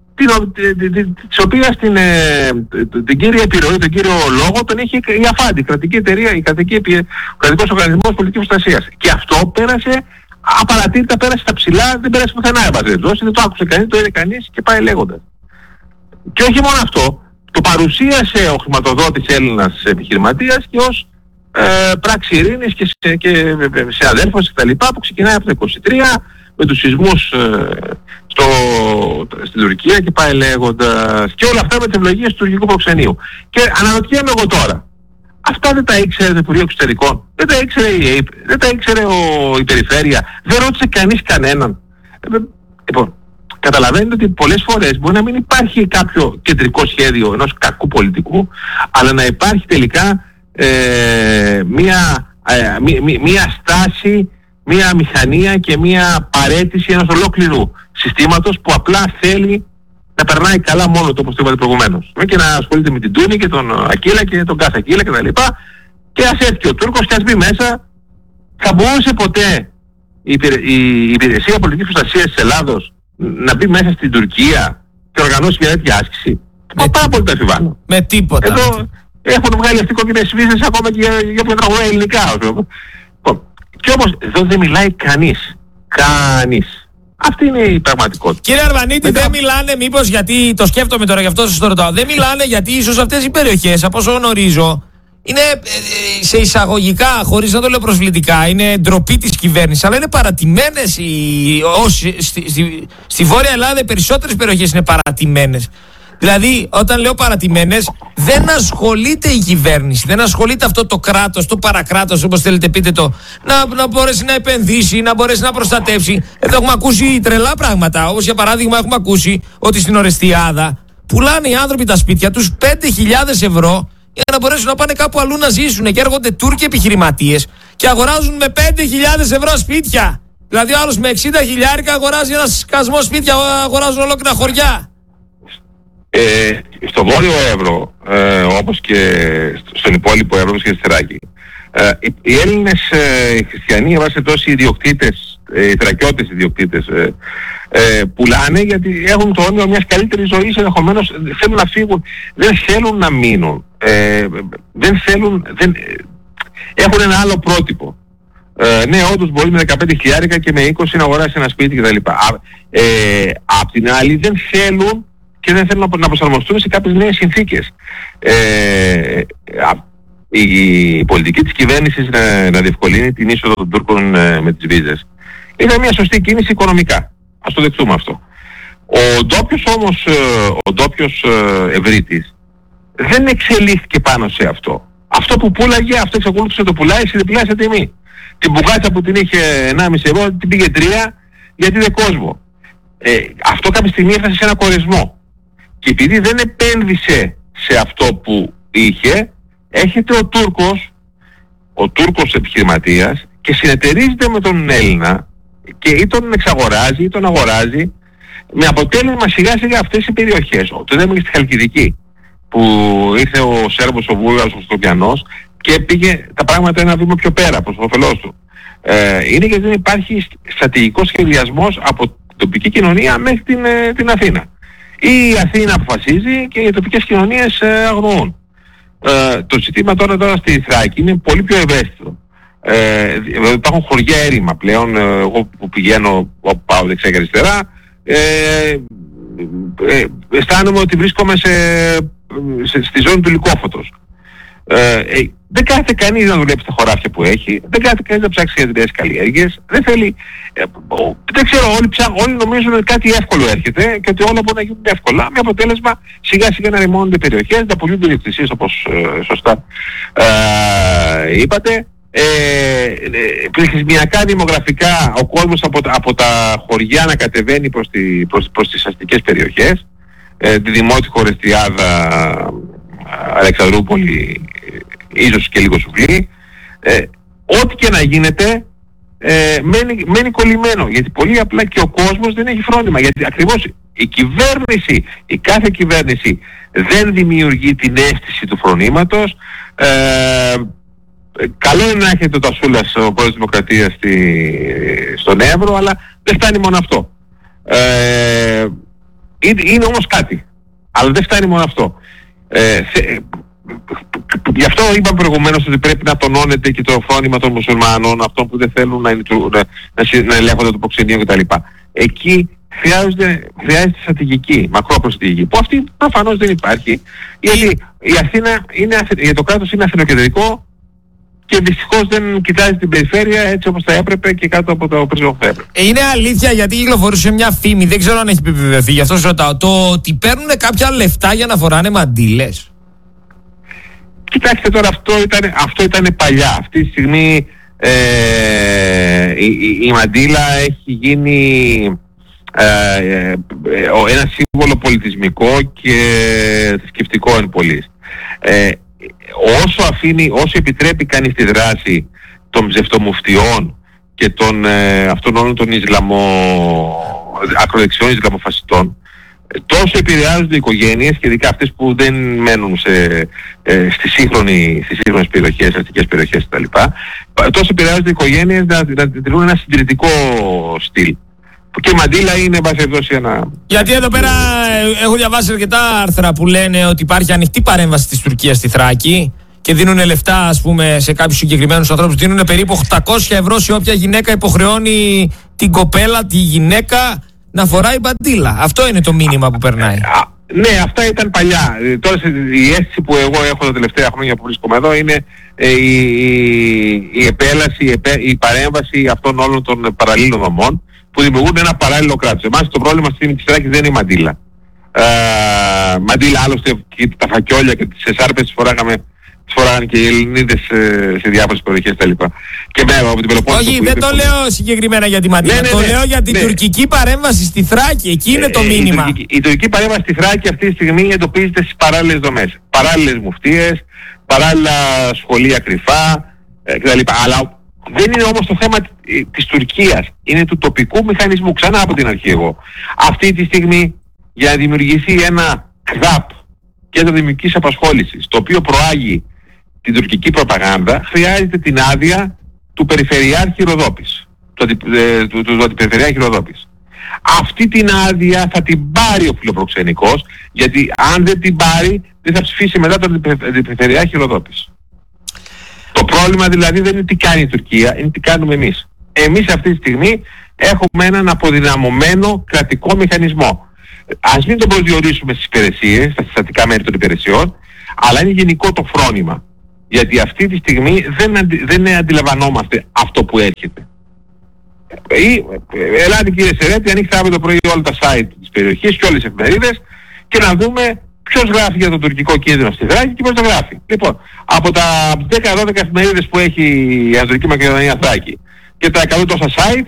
της οποίας την, ε, την κύρια επιρροή, τον κύριο λόγο τον είχε η ΑΦΑΝΤ, η κρατική εταιρεία, η κρατική, ο κρατικός οργανισμός πολιτικής προστασίας. Και αυτό πέρασε απαρατήρητα, πέρασε στα ψηλά, δεν πέρασε πουθενά, δεν το άκουσε κανείς, το είδε κανείς και πάει λέγοντας. Και όχι μόνο αυτό, το παρουσίασε ο χρηματοδότης Έλληνας επιχειρηματίας και ως ε, πράξη ειρήνης και σε, και σε αδέλφωση κτλ. Που ξεκινάει από το είκοσι τρία με τους σεισμούς ε, στο, στην Τουρκία και πάει λέγοντας, και όλα αυτά με τις ευλογίες του τουρκικού προξενείου. Και αναρωτιέμαι εγώ τώρα, αυτά δεν τα ήξερε το Υπουργείο Εξωτερικών, δεν τα ήξερε η ΕΕΠ, δεν τα ήξερε ο, η Περιφέρεια, δεν ρώτησε κανείς κανέναν. Ε, λοιπόν, καταλαβαίνετε ότι πολλές φορές μπορεί να μην υπάρχει κάποιο κεντρικό σχέδιο ενός κακού πολιτικού, αλλά να υπάρχει τελικά ε, μία, ε, μí, μí, μία στάση, μία μηχανία και μία παρέτηση ενός ολόκληρου συστήματος που απλά θέλει να περνάει καλά μόνο το, όπως το είπατε προηγουμένως. Και να ασχολείται με την Τούνη και τον Ακύλα και τον Κάθε Ακύλα κτλ. Και, και ας έρθει και ο Τούρκος και ας μπει μέσα. Θα μπορούσε ποτέ η, η, η υπηρεσία πολιτικής προστασίας της Ελλάδος να μπει μέσα στην Τουρκία και οργανώσει μια τέτοια άσκηση? Μα πάρα πολύ το αμφιβάλλω. Με τίποτα. Εδώ έχουν βγάλει αυτοί κόκκινες βίζες ακόμα και για, για που τραγουδάει ελληνικά. Και όμως εδώ δεν μιλάει κανείς. Κανείς. Αυτή είναι η πραγματικότητα. Κύριε Αρβανίτη, Μετά... δεν μιλάνε μήπως, γιατί το σκέφτομαι τώρα, γι' αυτό σας το ρωτάω, δεν μιλάνε γιατί ίσως αυτές οι περιοχές, από όσο γνωρίζω, είναι σε εισαγωγικά, χωρίς να το λέω προσβλητικά, είναι ντροπή της κυβέρνησης, αλλά είναι παρατημένες οι, όσοι, στη, στη, στη Βόρεια Ελλάδα οι περισσότερες περιοχές είναι παρατημένες. Δηλαδή, όταν λέω παρατημένες, δεν ασχολείται η κυβέρνηση, δεν ασχολείται αυτό το κράτος, το παρακράτος, όπως θέλετε πείτε το, να, να μπορέσει να επενδύσει, να μπορέσει να προστατεύσει. Εδώ έχουμε ακούσει τρελά πράγματα, όπως για παράδειγμα έχουμε ακούσει ότι στην Ορεστιάδα πουλάνε οι άνθρωποι τα σπίτια τους πέντε χιλιάδες ευρώ για να μπορέσουν να πάνε κάπου αλλού να ζήσουν, και έρχονται Τούρκοι επιχειρηματίες και αγοράζουν με πέντε χιλιάδες ευρώ σπίτια. Δηλαδή ο άλλος με εξήντα χιλιάρικα αγοράζει ένα σκασμό σπίτια, αγοράζουν ολόκληρα χωριά. Ε, στο Βόρειο Εύρο, ε, όπως και στον υπόλοιπο Εύρο και στη Θράκη, ε, οι, οι Έλληνες ε, οι χριστιανοί, βάσει τόσοι ιδιοκτήτες οι θρακιώτες ιδιοκτήτες ε, ε, πουλάνε, γιατί έχουν το όνειρο μιας καλύτερης ζωής, ενδεχομένως θέλουν να φύγουν, δεν θέλουν να μείνουν, ε, δεν θέλουν, δεν, έχουν ένα άλλο πρότυπο. Ε, ναι, όντως μπορεί με δεκαπέντε χιλιάρικα και με είκοσι να αγοράσει ένα σπίτι κτλ. Ε, απ' την άλλη δεν θέλουν και δεν θέλουν να προσαρμοστούν σε κάποιες νέες συνθήκες. Ε, η πολιτική της κυβέρνησης να, να διευκολύνει την είσοδο των Τούρκων ε, με τις βίζες ήταν μια σωστή κίνηση οικονομικά. Ας το δεχτούμε αυτό. Ο ντόπιος όμως, ε, ο ντόπιος ε, ευρύτης δεν εξελίχθηκε πάνω σε αυτό. Αυτό που πούλαγε, αυτό εξακολούθησε να το πουλάει σε διπλάσια τιμή. Την μπουκάτσα που την είχε ενάμιση ευρώ την πήγε τρία γιατί είναι κόσμο. Ε, αυτό κάποια στιγμή έφτασε σε ένα κορεσμό. Και επειδή δεν επένδυσε σε αυτό που είχε, έρχεται ο Τούρκος, ο Τούρκος επιχειρηματίας και συνεταιρίζεται με τον Έλληνα και ή τον εξαγοράζει ή τον αγοράζει, με αποτέλεσμα σιγά σιγά αυτές οι περιοχές. Το είδαμε και στη Χαλκιδική που ήρθε ο Σέρβος, ο Βούλγαρος, ο Σκοπιανός και πήγε τα πράγματα ένα βήμα πιο πέρα προς όφελός του. Ε, είναι γιατί δεν υπάρχει στρατηγικός σχεδιασμός από την τοπική κοινωνία μέχρι την, ε, την Αθήνα. Η Αθήνα αποφασίζει και οι τοπικές κοινωνίες ε, αγνοούν. Ε, το ζήτημα τώρα, τώρα στη Θράκη είναι πολύ πιο ευαίσθητο. Ε, υπάρχουν χωριά έρημα πλέον, ε, εγώ που πηγαίνω, όπου πάω δεξιά και αριστερά, ε, ε, αισθάνομαι ότι βρίσκομαι σε, σε, στη ζώνη του Λυκόφωτος. Ε, ε, δεν κάθεται κανείς να δουλέψει τα χωράφια που έχει, δεν κάθεται κανείς να ψάξει για νέες καλλιέργειες, δεν θέλει, ε, ο, δεν ξέρω, όλοι, ψά, όλοι νομίζουν ότι κάτι εύκολο έρχεται και ότι όλα μπορούν να γίνουν εύκολα, με αποτέλεσμα σιγά σιγά να ρημώνονται περιοχές, να πουλούνται ιδιοκτησίες όπως ε, σωστά ε, είπατε. Ε, ε, πληθυσμιακά, δημογραφικά, ο κόσμος από, από τα χωριά να κατεβαίνει προς, τη, προς, προς τις αστικές περιοχές, ε, τη Δημότυχο, Ρεστιάδα, Αλεξανδρούπολη, ίσως και λίγο Σουβλή, ε, ό,τι και να γίνεται ε, μένει, μένει κολλημένο, γιατί πολύ απλά και ο κόσμος δεν έχει φρόνημα, γιατί ακριβώς η κυβέρνηση, η κάθε κυβέρνηση δεν δημιουργεί την αίσθηση του φρονήματος. ε, Καλό είναι να έχετε το Τασούλας, ο πρόεδρος της Δημοκρατίας, στη, στον Εύρο, αλλά δεν φτάνει μόνο αυτό. Ε, είναι, είναι όμως κάτι, αλλά δεν φτάνει μόνο αυτό. Ε, θε, γι' αυτό είπαμε προηγουμένως ότι πρέπει να τονώνεται και το φρόνημα των μουσουλμάνων, αυτών που δεν θέλουν να, να, να, να ελέγχονται το προξενείο κτλ. Εκεί χρειάζεται, χρειάζεται στρατηγική, μακρόπρόθεσμη στρατηγική, που αυτή προφανώς δεν υπάρχει, γιατί η Αθήνα είναι, για το κράτος είναι αθηνοκεντρικό και δυστυχώς δεν κοιτάζει την περιφέρεια έτσι όπως θα έπρεπε και κάτω από το πρίσμα που θα έπρεπε. Ε, είναι αλήθεια, γιατί κυκλοφορούσε μια φήμη, δεν ξέρω αν έχει επιβεβαιωθεί, γι' αυτό σας ρωτάω, το ότι παίρνουν κάποια λεφτά για να φοράνε μαντήλες. Κοιτάξτε τώρα, αυτό ήταν, αυτό ήταν παλιά. Αυτή τη στιγμή ε, η, η, η μαντήλα έχει γίνει ε, ε, ένα σύμβολο πολιτισμικό και θρησκευτικό εν πολλοίς. Ε, όσο αφήνει, όσο επιτρέπει κανείς τη δράση των ψευτομουφτιών και των ε, αυτών όλων των Ισλαμο, ακροδεξιών Ισλαμοφασιστών, τόσο επηρεάζονται οι οικογένειες και ειδικά αυτές που δεν μένουν σε, ε, στις, σύγχρονη, στις σύγχρονες περιοχές, αστικές περιοχές κτλ. Τόσο επηρεάζονται οι οικογένειες να, να τηρούν ένα συντηρητικό στυλ. Και η μαντήλα είναι, εν πάση περιπτώσει, ένα... Γιατί εδώ πέρα έχω διαβάσει αρκετά άρθρα που λένε ότι υπάρχει ανοιχτή παρέμβαση της Τουρκίας στη Θράκη και δίνουν λεφτά, ας πούμε, σε κάποιους συγκεκριμένους ανθρώπους. Δίνουν περίπου οκτακόσια ευρώ σε όποια γυναίκα υποχρεώνει την κοπέλα, τη γυναίκα, να φοράει μπαντήλα. Αυτό είναι το μήνυμα που περνάει. Α, ναι, αυτά ήταν παλιά. Τώρα η αίσθηση που εγώ έχω τα τελευταία χρόνια που βρίσκομαι εδώ είναι ε, η, η, η επέλαση, η, επέ, η παρέμβαση αυτών όλων των παραλλήλων δομών που δημιουργούν ένα παράλληλο κράτος. Εμάς το πρόβλημα στη της Θράκης δεν είναι η μαντήλα. Ε, μαντήλα άλλωστε και τα φακιόλια και τις εσάρπες τις φοράγαμε, τις φοράγανε και οι Ελληνίδες σε, σε διάφορες περιοχές κτλ. Και βέβαια από την Πελοπόννησο. Όχι, δεν το λέω συγκεκριμένα για τη μαντήλα. Ναι, ναι, ναι, το λέω για την ναι. τουρκική παρέμβαση στη Θράκη. Εκεί είναι το ε, μήνυμα. Η, η, η τουρκική παρέμβαση στη Θράκη αυτή τη στιγμή εντοπίζεται στις παράλληλες δομές. Παράλληλες μουφτίες, παράλληλα σχολεία κρυφά ε, κτλ. Αλλά δεν είναι όμως το θέμα της Τουρκίας, είναι του τοπικού μηχανισμού, ξανά από την αρχή εγώ. Αυτή τη στιγμή για να δημιουργηθεί ένα ΚΔΑΠ, κέντρο δημιουργικής απασχόλησης, το οποίο προάγει την τουρκική προπαγάνδα, χρειάζεται την άδεια του Περιφερειάρχη Ροδόπης. του, ε, του, του, του Αντιπεριφερειάρχη Ροδόπης. Αυτή την άδεια θα την πάρει ο φιλοπροξενικός, γιατί αν δεν την πάρει δεν θα ψηφίσει μετά τον Αντιπεριφερειάρχη Ροδόπης. Το πρόβλημα δηλαδή δεν είναι τι κάνει η Τουρκία, είναι τι κάνουμε εμείς. Εμείς αυτή τη στιγμή έχουμε έναν αποδυναμωμένο κρατικό μηχανισμό. Ας μην τον προσδιορίσουμε στις υπηρεσίες, στα συστατικά μέρη των υπηρεσιών, αλλά είναι γενικό το φρόνημα. Γιατί αυτή τη στιγμή δεν, αντι, δεν αντιλαμβανόμαστε αυτό που έρχεται. Ή, ελάτε κύριε Σερέτη, ανοίξτε αύριο το πρωί όλα τα site της περιοχής και όλες τις εφημερίδες και να δούμε ποιος γράφει για το τουρκικό κίνδυνο στη Θράκη και ποιος το γράφει. Λοιπόν, από τα δέκα δώδεκα εφημερίδες που έχει η Ανατολική Μακεδονία Θράκη και τα εκατό τόσα site,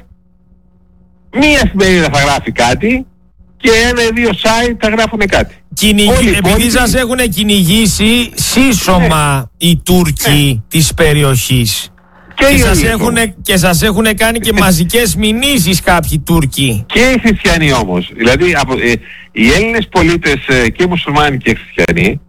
μία εφημερίδα θα γράφει κάτι και ένα ή δύο site θα γράφουν κάτι. Κυνηγή, επειδή σας έχουν κυνηγήσει σύσσωμα ναι. οι Τούρκοι ναι. της περιοχής και, και, σας έχουν, και σας έχουν κάνει και μαζικές μηνύσεις κάποιοι Τούρκοι. Και οι χριστιανοί όμως. Δηλαδή από, ε, οι Έλληνες πολίτες ε, και οι μουσουλμάνοι και οι χριστιανοί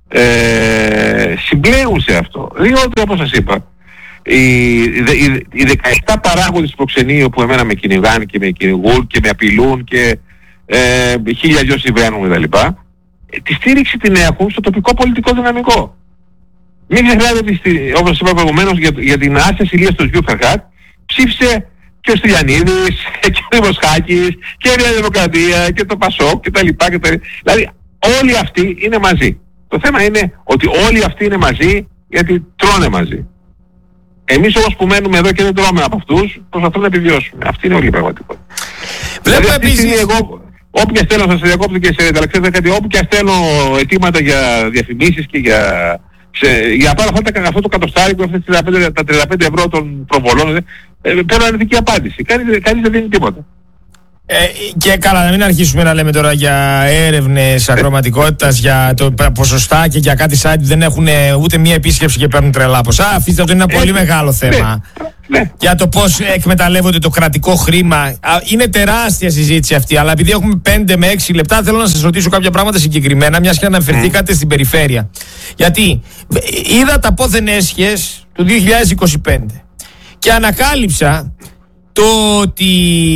ε, συμπλέγουν σε αυτό. Διότι όπως σας είπα, οι, οι, οι δεκαεπτά παράγοντες του προξενείου που εμένα με κυνηγάνε και με κυνηγούν και με απειλούν και ε, χίλια δυο συμβαίνουν κτλ. Τη στήριξη την έχουν στο τοπικό πολιτικό δυναμικό. Μην ξεχνάτε ότι, όπως είπα προηγουμένως, για, για την άσια ηλίας του Γιου Φερχάτ ψήφισε και ο Στυλιανίδης και ο Δημοσχάκης και η Νέα Δημοκρατία και το Πασόκ και τα λοιπά και τα λοιπά. Δηλαδή όλοι αυτοί είναι μαζί. Το θέμα είναι ότι όλοι αυτοί είναι μαζί γιατί τρώνε μαζί. Εμείς όμως που μένουμε εδώ και δεν τρώμε από αυτούς, προσπαθούμε να επιβιώσουμε. Αυτή είναι όλη η πραγματικότητα. Βλέπω δηλαδή, επίσης... Εγώ, όποια στέλνω, θα σας διακόπτω και σε αλλά ξέρετε κάτι, όποια στέλνω αιτήματα για διαφημίσεις και για... Σε, για πάρα αυτά, αυτό το κατοστάρικο, αυτές τα τριάντα πέντε ευρώ των προβολών, ε, παίρνω αρνητική απάντηση. Κανείς, κανείς δεν δίνει τίποτα. Ε, και καλά, να μην αρχίσουμε να λέμε τώρα για έρευνες ακροματικότητας, για το ποσοστά και για κάτι site που δεν έχουν ούτε μία επίσκεψη και παίρνουν τρελά ποσά. Αφήστε, αυτό είναι ένα πολύ μεγάλο θέμα. Ναι, ναι. Για το πώς εκμεταλλεύονται το κρατικό χρήμα. Είναι τεράστια συζήτηση αυτή, αλλά επειδή έχουμε πέντε με έξι λεπτά, θέλω να σας ρωτήσω κάποια πράγματα συγκεκριμένα, μιας και αναφερθήκατε mm. στην περιφέρεια. Γιατί είδα τα πόθεν έσχες του δύο χιλιάδες είκοσι πέντε και ανακάλυψα το ότι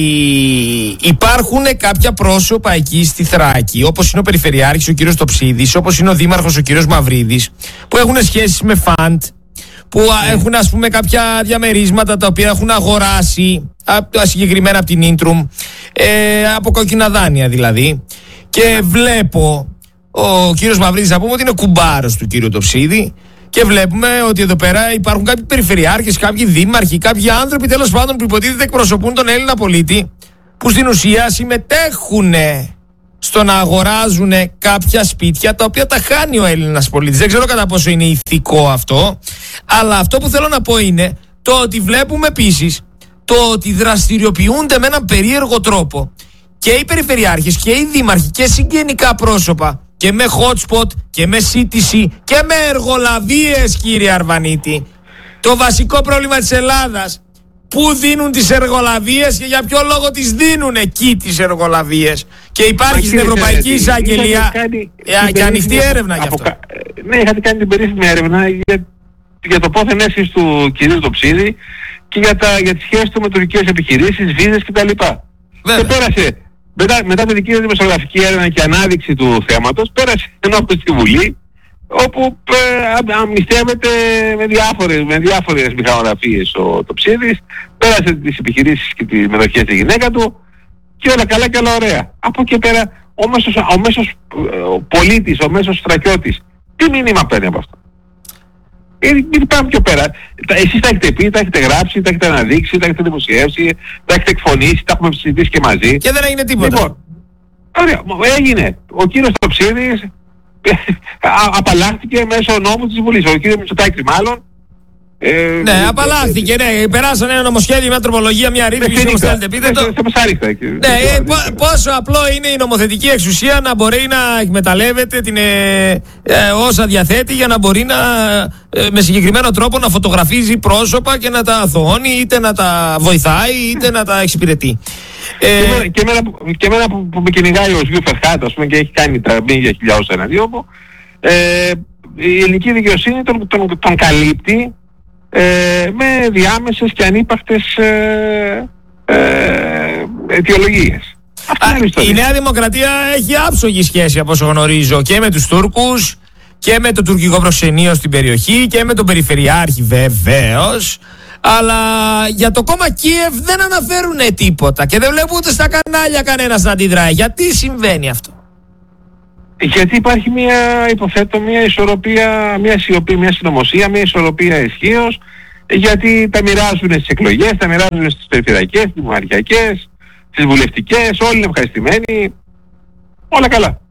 υπάρχουν κάποια πρόσωπα εκεί στη Θράκη, όπως είναι ο Περιφερειάρχης ο κύριος Τοψίδης, όπως είναι ο Δήμαρχος ο κύριος Μαυρίδης, που έχουν σχέσεις με φαντ, που mm. έχουν ας πούμε κάποια διαμερίσματα τα οποία έχουν αγοράσει, συγκεκριμένα από την Ίντρουμ, ε, από κόκκινα δάνεια δηλαδή, και βλέπω ο κύριος Μαυρίδης, να πούμε ότι είναι κουμπάρος του κύριου Τοψίδη, και βλέπουμε ότι εδώ πέρα υπάρχουν κάποιοι περιφερειάρχες, κάποιοι δήμαρχοι, κάποιοι άνθρωποι τέλος πάντων που υποτίθεται εκπροσωπούν τον Έλληνα πολίτη, που στην ουσία συμμετέχουν στο να αγοράζουν κάποια σπίτια τα οποία τα χάνει ο Έλληνας πολίτης. Δεν ξέρω κατά πόσο είναι ηθικό αυτό, αλλά αυτό που θέλω να πω είναι το ότι βλέπουμε επίσης το ότι δραστηριοποιούνται με έναν περίεργο τρόπο και οι περιφερειάρχες και οι δήμαρχοι και συγγενικά πρόσωπα και με hotspot και με σύντηση και με εργολαβίες, κύριε Αρβανίτη. Το βασικό πρόβλημα της Ελλάδας, πού δίνουν τις εργολαβίες και για ποιο λόγο τις δίνουν εκεί τις εργολαβίες. Και υπάρχει στην Ευρωπαϊκή Εισαγγελία και ανοιχτή έρευνα γι' αυτό. Ναι, είχατε κάνει την περίφημη έρευνα για, για το πόθεν έσχες του κυρίου Τοψίδη και για, τα, για τις σχέσεις του με τουρκικές επιχειρήσεις, βίζες κτλ. Και πέρασε. Μετά, μετά τη δική δημοσιογραφική έρευνα και ανάδειξη του θέματος, πέρασε ενώπιον στη Βουλή, όπου ε, αμνηστεύεται με διάφορες, με διάφορες μηχανογραφίες ο Τοψίδης, πέρασε τις επιχειρήσεις και τις μετοχές στη γυναίκα του και όλα καλά και όλα ωραία. Από εκεί πέρα ο μέσος, ο μέσος ο πολίτης, ο μέσος στρατιώτης, τι μήνυμα παίρνει από αυτό? Γιατί πάμε πιο πέρα. Εσείς τα έχετε πει, τα έχετε γράψει, τα έχετε αναδείξει, τα έχετε δημοσιεύσει, τα έχετε εκφωνήσει, τα έχουμε συζητήσει και μαζί. Και δεν έγινε τίποτα. Λοιπόν, ωραία, έγινε. Ο κύριος Τοψίδης απαλλάχθηκε μέσω νόμου της Βουλής. Ο κύριος Μητσοτάκης μάλλον. Ε, ναι, απαλλάχθηκε, ναι. Περάσανε ένα νομοσχέδιο, μια τροπολογία, μια ρύθμιση, όπως θέλετε πείτε το. Ναι, πόσο απλό είναι η νομοθετική εξουσία να μπορεί να εκμεταλλεύεται την, ε, ε, όσα διαθέτει για να μπορεί να, ε, με συγκεκριμένο τρόπο να φωτογραφίζει πρόσωπα και να τα αθωώνει, είτε να τα βοηθάει, είτε να τα εξυπηρετεί. Ε, και εμένα, και εμένα που, που με κυνηγάει ο Γιου Φερχάτ, ας πούμε, και έχει κάνει τα μπίνια χιλιάδες εναντίον μου, ε, η ελληνική δικαιοσύνη τον, τον, τον καλύπτει Ε, με διάμεσες και ανύπαρκτες ε, ε, αιτιολογίες. Α, η Νέα Δημοκρατία έχει άψογη σχέση από όσο γνωρίζω και με τους Τούρκους και με το τουρκικό προξενείο στην περιοχή και με τον Περιφερειάρχη βεβαίως. Αλλά για το κόμμα Κίεβ δεν αναφέρουν τίποτα και δεν βλέπω ούτε στα κανάλια κανένας να αντιδράει. Γιατί συμβαίνει αυτό? Γιατί υπάρχει μια, υποθέτω, μια ισορροπία, μια σιωπή, μια συνωμοσία, μια ισορροπία ισχύως, γιατί τα μοιράζουν στις εκλογές, τα μοιράζουν στις περιφερειακές, στις δημαρχιακές, στις βουλευτικές, όλοι είναι ευχαριστημένοι, όλα καλά.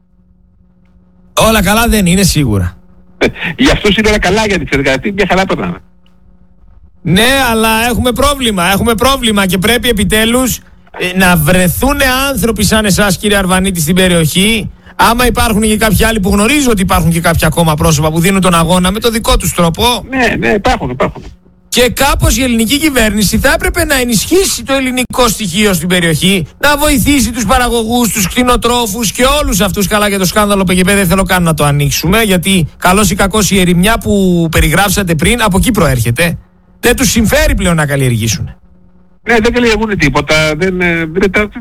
Όλα καλά δεν είναι σίγουρα. Για αυτούς είναι όλα καλά, γιατί ξέρετε κάτι, μια χαρά περνάνε. Ναι, αλλά έχουμε πρόβλημα, έχουμε πρόβλημα και πρέπει επιτέλους ε, να βρεθούν άνθρωποι σαν εσάς, κύριε Αρβανίτη, στην περιοχή. Άμα υπάρχουν και κάποιοι άλλοι που γνωρίζω ότι υπάρχουν και κάποια ακόμα πρόσωπα που δίνουν τον αγώνα με το δικό τους τρόπο. Ναι, ναι, υπάρχουν, υπάρχουν. Και κάπως η ελληνική κυβέρνηση θα έπρεπε να ενισχύσει το ελληνικό στοιχείο στην περιοχή, να βοηθήσει τους παραγωγούς, τους κτηνοτρόφους και όλους αυτούς. Καλά, για το σκάνδαλο πι τζι πι δεν θέλω καν να το ανοίξουμε, γιατί καλώς ή κακώς η ερημιά που περιγράψατε πριν από εκεί προέρχεται. Δεν τους συμφέρει πλέον να καλλιεργήσουν. Ναι, δεν καλλιεργούν τίποτα, δεν, δεν τα...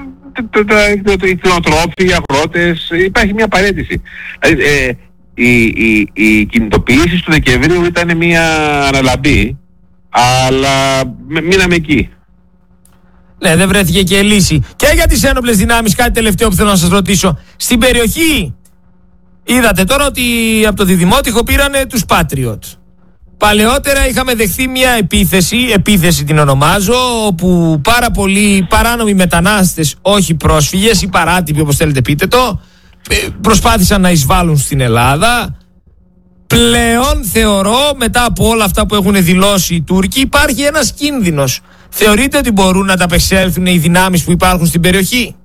οι κτηνοτρόφοι, οι αγρότες, υπάρχει μια παρέτηση. Δηλαδή, ε, οι, οι, οι κινητοποιήσεις του Δεκεμβρίου ήταν μια αναλαμπή, αλλά μείναμε εκεί. Ναι, δεν βρέθηκε και λύση. Και για τις ένοπλες δυνάμεις, κάτι τελευταίο που θέλω να σας ρωτήσω. Στην περιοχή είδατε τώρα ότι από το Διδημότυχο πήρανε τους Patriot. Παλαιότερα είχαμε δεχθεί μια επίθεση, επίθεση την ονομάζω, όπου πάρα πολλοί παράνομοι μετανάστες, όχι πρόσφυγες ή παράτυποι όπως θέλετε πείτε το, προσπάθησαν να εισβάλλουν στην Ελλάδα. Πλέον θεωρώ, μετά από όλα αυτά που έχουν δηλώσει οι Τούρκοι, υπάρχει ένας κίνδυνος. Θεωρείτε ότι μπορούν να ταπεξέλθουν οι δυνάμεις που υπάρχουν στην περιοχή?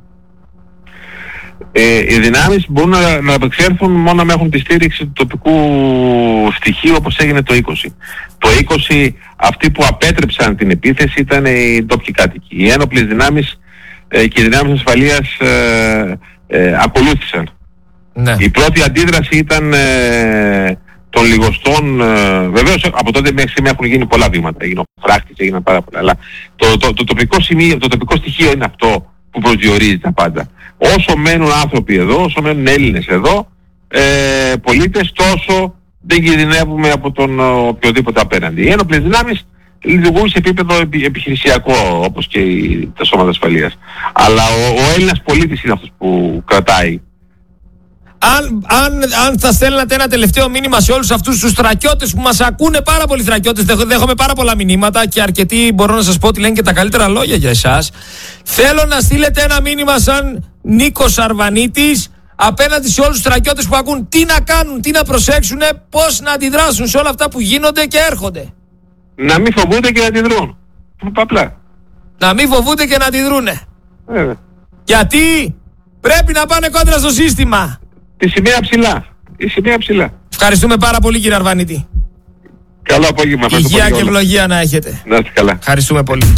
Ε, οι δυνάμεις μπορούν να, να απεξέλθουν μόνο να έχουν τη στήριξη του τοπικού στοιχείου, όπως έγινε το είκοσι. Το είκοσι αυτοί που απέτρεψαν την επίθεση ήταν οι ντόπιοι κάτοικοι. Οι ένοπλες δυνάμεις ε, και οι δυνάμεις ασφαλείας ε, ε, ακολούθησαν. Ναι. Η πρώτη αντίδραση ήταν ε, των λιγοστών. Ε, βεβαίως από τότε μέχρι σήμερα έχουν γίνει πολλά βήματα. Έγινε ο φράχτης, έγιναν πάρα πολλά. Αλλά το, το, το, το, τοπικό σημείο, το τοπικό στοιχείο είναι αυτό που προσδιορίζει τα πάντα. Όσο μένουν άνθρωποι εδώ, όσο μένουν Έλληνες εδώ, ε, πολίτες, τόσο δεν κινδυνεύουμε από τον οποιοδήποτε απέναντι. Οι ένοπλες δυνάμεις λειτουργούν σε επίπεδο επι, επιχειρησιακό, όπως και οι, τα σώματα ασφαλείας. Αλλά ο, ο Έλληνας πολίτης είναι αυτός που κρατάει. Αν, αν, αν θα στέλνατε ένα τελευταίο μήνυμα σε όλους αυτούς τους στρατιώτες που μας ακούνε, πάρα πολλοί στρατιώτες, δέχομαι πάρα πολλά μηνύματα και αρκετοί μπορώ να σας πω ότι λένε και τα καλύτερα λόγια για εσάς. Θέλω να στείλετε ένα μήνυμα σαν Νίκος Αρβανίτης απέναντι σε όλους τους στρατιώτες που ακούν, τι να κάνουν, τι να προσέξουν, πώς να αντιδράσουν σε όλα αυτά που γίνονται και έρχονται. Να μην φοβούνται και να αντιδρούν. Απλά. Να μην φοβούνται και να αντιδρούνε. Ε. Γιατί πρέπει να πάνε κόντρα στο σύστημα. Τη σημαία ψηλά. Η σημαία ψηλά. Ευχαριστούμε πάρα πολύ, κύριε Αρβανίτη. Καλό απόγευμα. Υγεία και ευλογία να έχετε. Να είστε καλά. Ευχαριστούμε πολύ.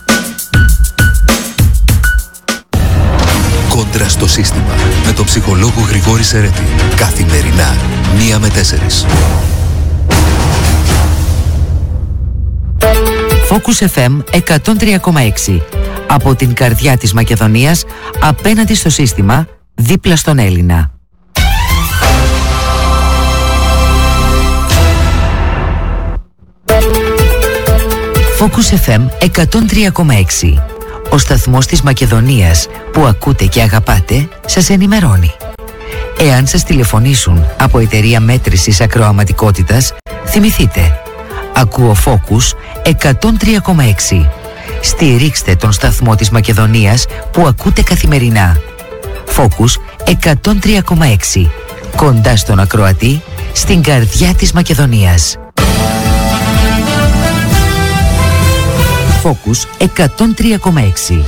Κόντρα στο σύστημα με τον ψυχολόγο Γρηγόρη Σερέτη. Καθημερινά μία με τέσσερις. Focus εφ εμ εκατόν τρία κόμμα έξι. Από την καρδιά της Μακεδονίας, απέναντι στο σύστημα, δίπλα στον Έλληνα. Focus εφ εμ εκατόν τρία κόμμα έξι. Ο σταθμός της Μακεδονίας που ακούτε και αγαπάτε σας ενημερώνει. Εάν σας τηλεφωνήσουν από εταιρεία μέτρησης ακροαματικότητας, θυμηθείτε. Ακούω Focus εκατόν τρία κόμμα έξι. Στηρίξτε τον σταθμό της Μακεδονίας που ακούτε καθημερινά. Focus εκατόν τρία κόμμα έξι. Κοντά στον ακροατή, στην καρδιά της Μακεδονίας. Focus εκατόν τρία κόμμα έξι.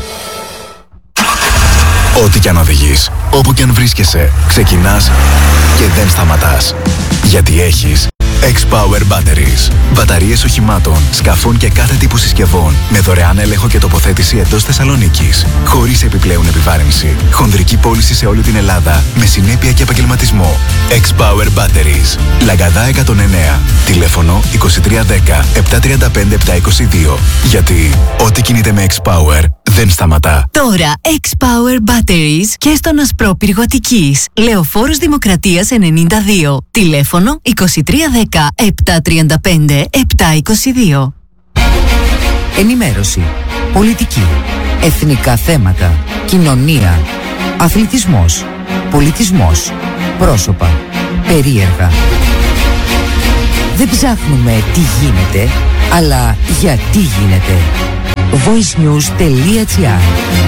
Ό,τι κι αν οδηγείς, όπου κι αν βρίσκεσαι, ξεκινάς και δεν σταματάς. Γιατί έχεις X-Power Batteries. Μπαταρίες οχημάτων, σκαφών και κάθε τύπου συσκευών με δωρεάν έλεγχο και τοποθέτηση εντός Θεσσαλονίκης. Χωρίς επιπλέον επιβάρυνση. Χονδρική πώληση σε όλη την Ελλάδα με συνέπεια και επαγγελματισμό. X-Power Batteries. Λαγκαδά εκατόν εννέα. Τηλέφωνο είκοσι τρία δέκα επτακόσια τριάντα πέντε επτακόσια είκοσι δύο. Γιατί ό,τι κινείται με X-Power δεν σταματά. Τώρα X-Power Batteries και στον Ασπρόπυργο Αττικής. Λεωφόρος Δημοκρατίας ενενήντα δύο. Τηλέφωνο είκοσι τρία δέκα επτακόσια τριάντα πέντε επτακόσια είκοσι δύο. Ενημέρωση, πολιτική, εθνικά θέματα, κοινωνία, αθλητισμός, πολιτισμός, πρόσωπα, περίεργα. Δεν ψάχνουμε τι γίνεται, αλλά γιατί γίνεται. voicenews.gr.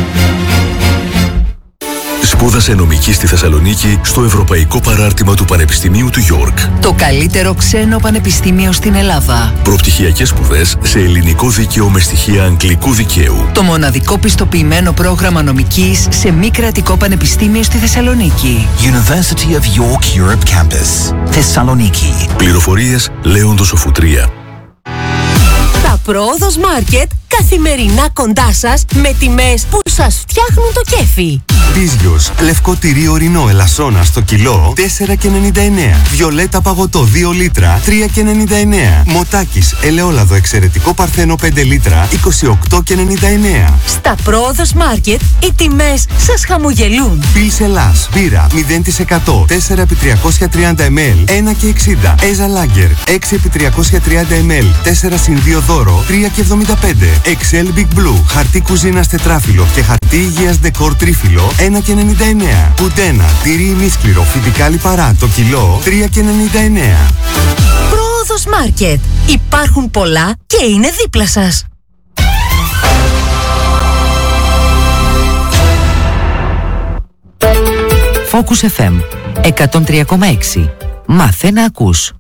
Σπούδασε νομική στη Θεσσαλονίκη στο Ευρωπαϊκό Παράρτημα του Πανεπιστημίου του York. Το καλύτερο ξένο πανεπιστήμιο στην Ελλάδα. Προπτυχιακές σπουδές σε ελληνικό δίκαιο με στοιχεία αγγλικού δικαίου. Το μοναδικό πιστοποιημένο πρόγραμμα νομικής σε μη κρατικό πανεπιστήμιο στη Θεσσαλονίκη. University of York Europe Campus, Θεσσαλονίκη. Πληροφορίες Λέοντος Οφουτρία. Τα Πρόοδος Μάρκετ καθημερινά κοντά σας με τιμές που σας φτιάχνουν το κέφι. Πίζιος, λευκό τυρί ορεινό ελασσόνα στο κιλό τέσσερα και ενενήντα εννέα. Βιολέτα παγωτό δύο λίτρα τρία και ενενήντα εννέα. Μοτάκης ελαιόλαδο εξαιρετικό παρθένο πέντε λίτρα είκοσι οκτώ και ενενήντα εννέα. Στα Πρόοδος Μάρκετ οι τιμές σας χαμογελούν. Πιλς Ελλάς, μπύρα μηδέν τοις εκατό τέσσερα επί τριακόσια τριάντα μιλιλίτρα ένα και εξήντα. Έζα Λάγκερ έξι επί τριακόσια τριάντα μιλιλίτρα τέσσερα συν δύο δώρο τρία και εβδομήντα πέντε. Excel Big Blue, χαρτί κουζίνας τετράφυλλο και χαρτί υγείας ντεκόρ τρίφυλλο ένα και ενενήντα εννέα. Κουντένα, τυρί ημίσκληρο, φυτικά λιπαρά το κιλό τρία και ενενήντα εννέα. Πρόοδος Μάρκετ. Υπάρχουν πολλά και είναι δίπλα σας. Focus εφ εμ εκατόν τρία κόμμα έξι. Μάθε να ακούς.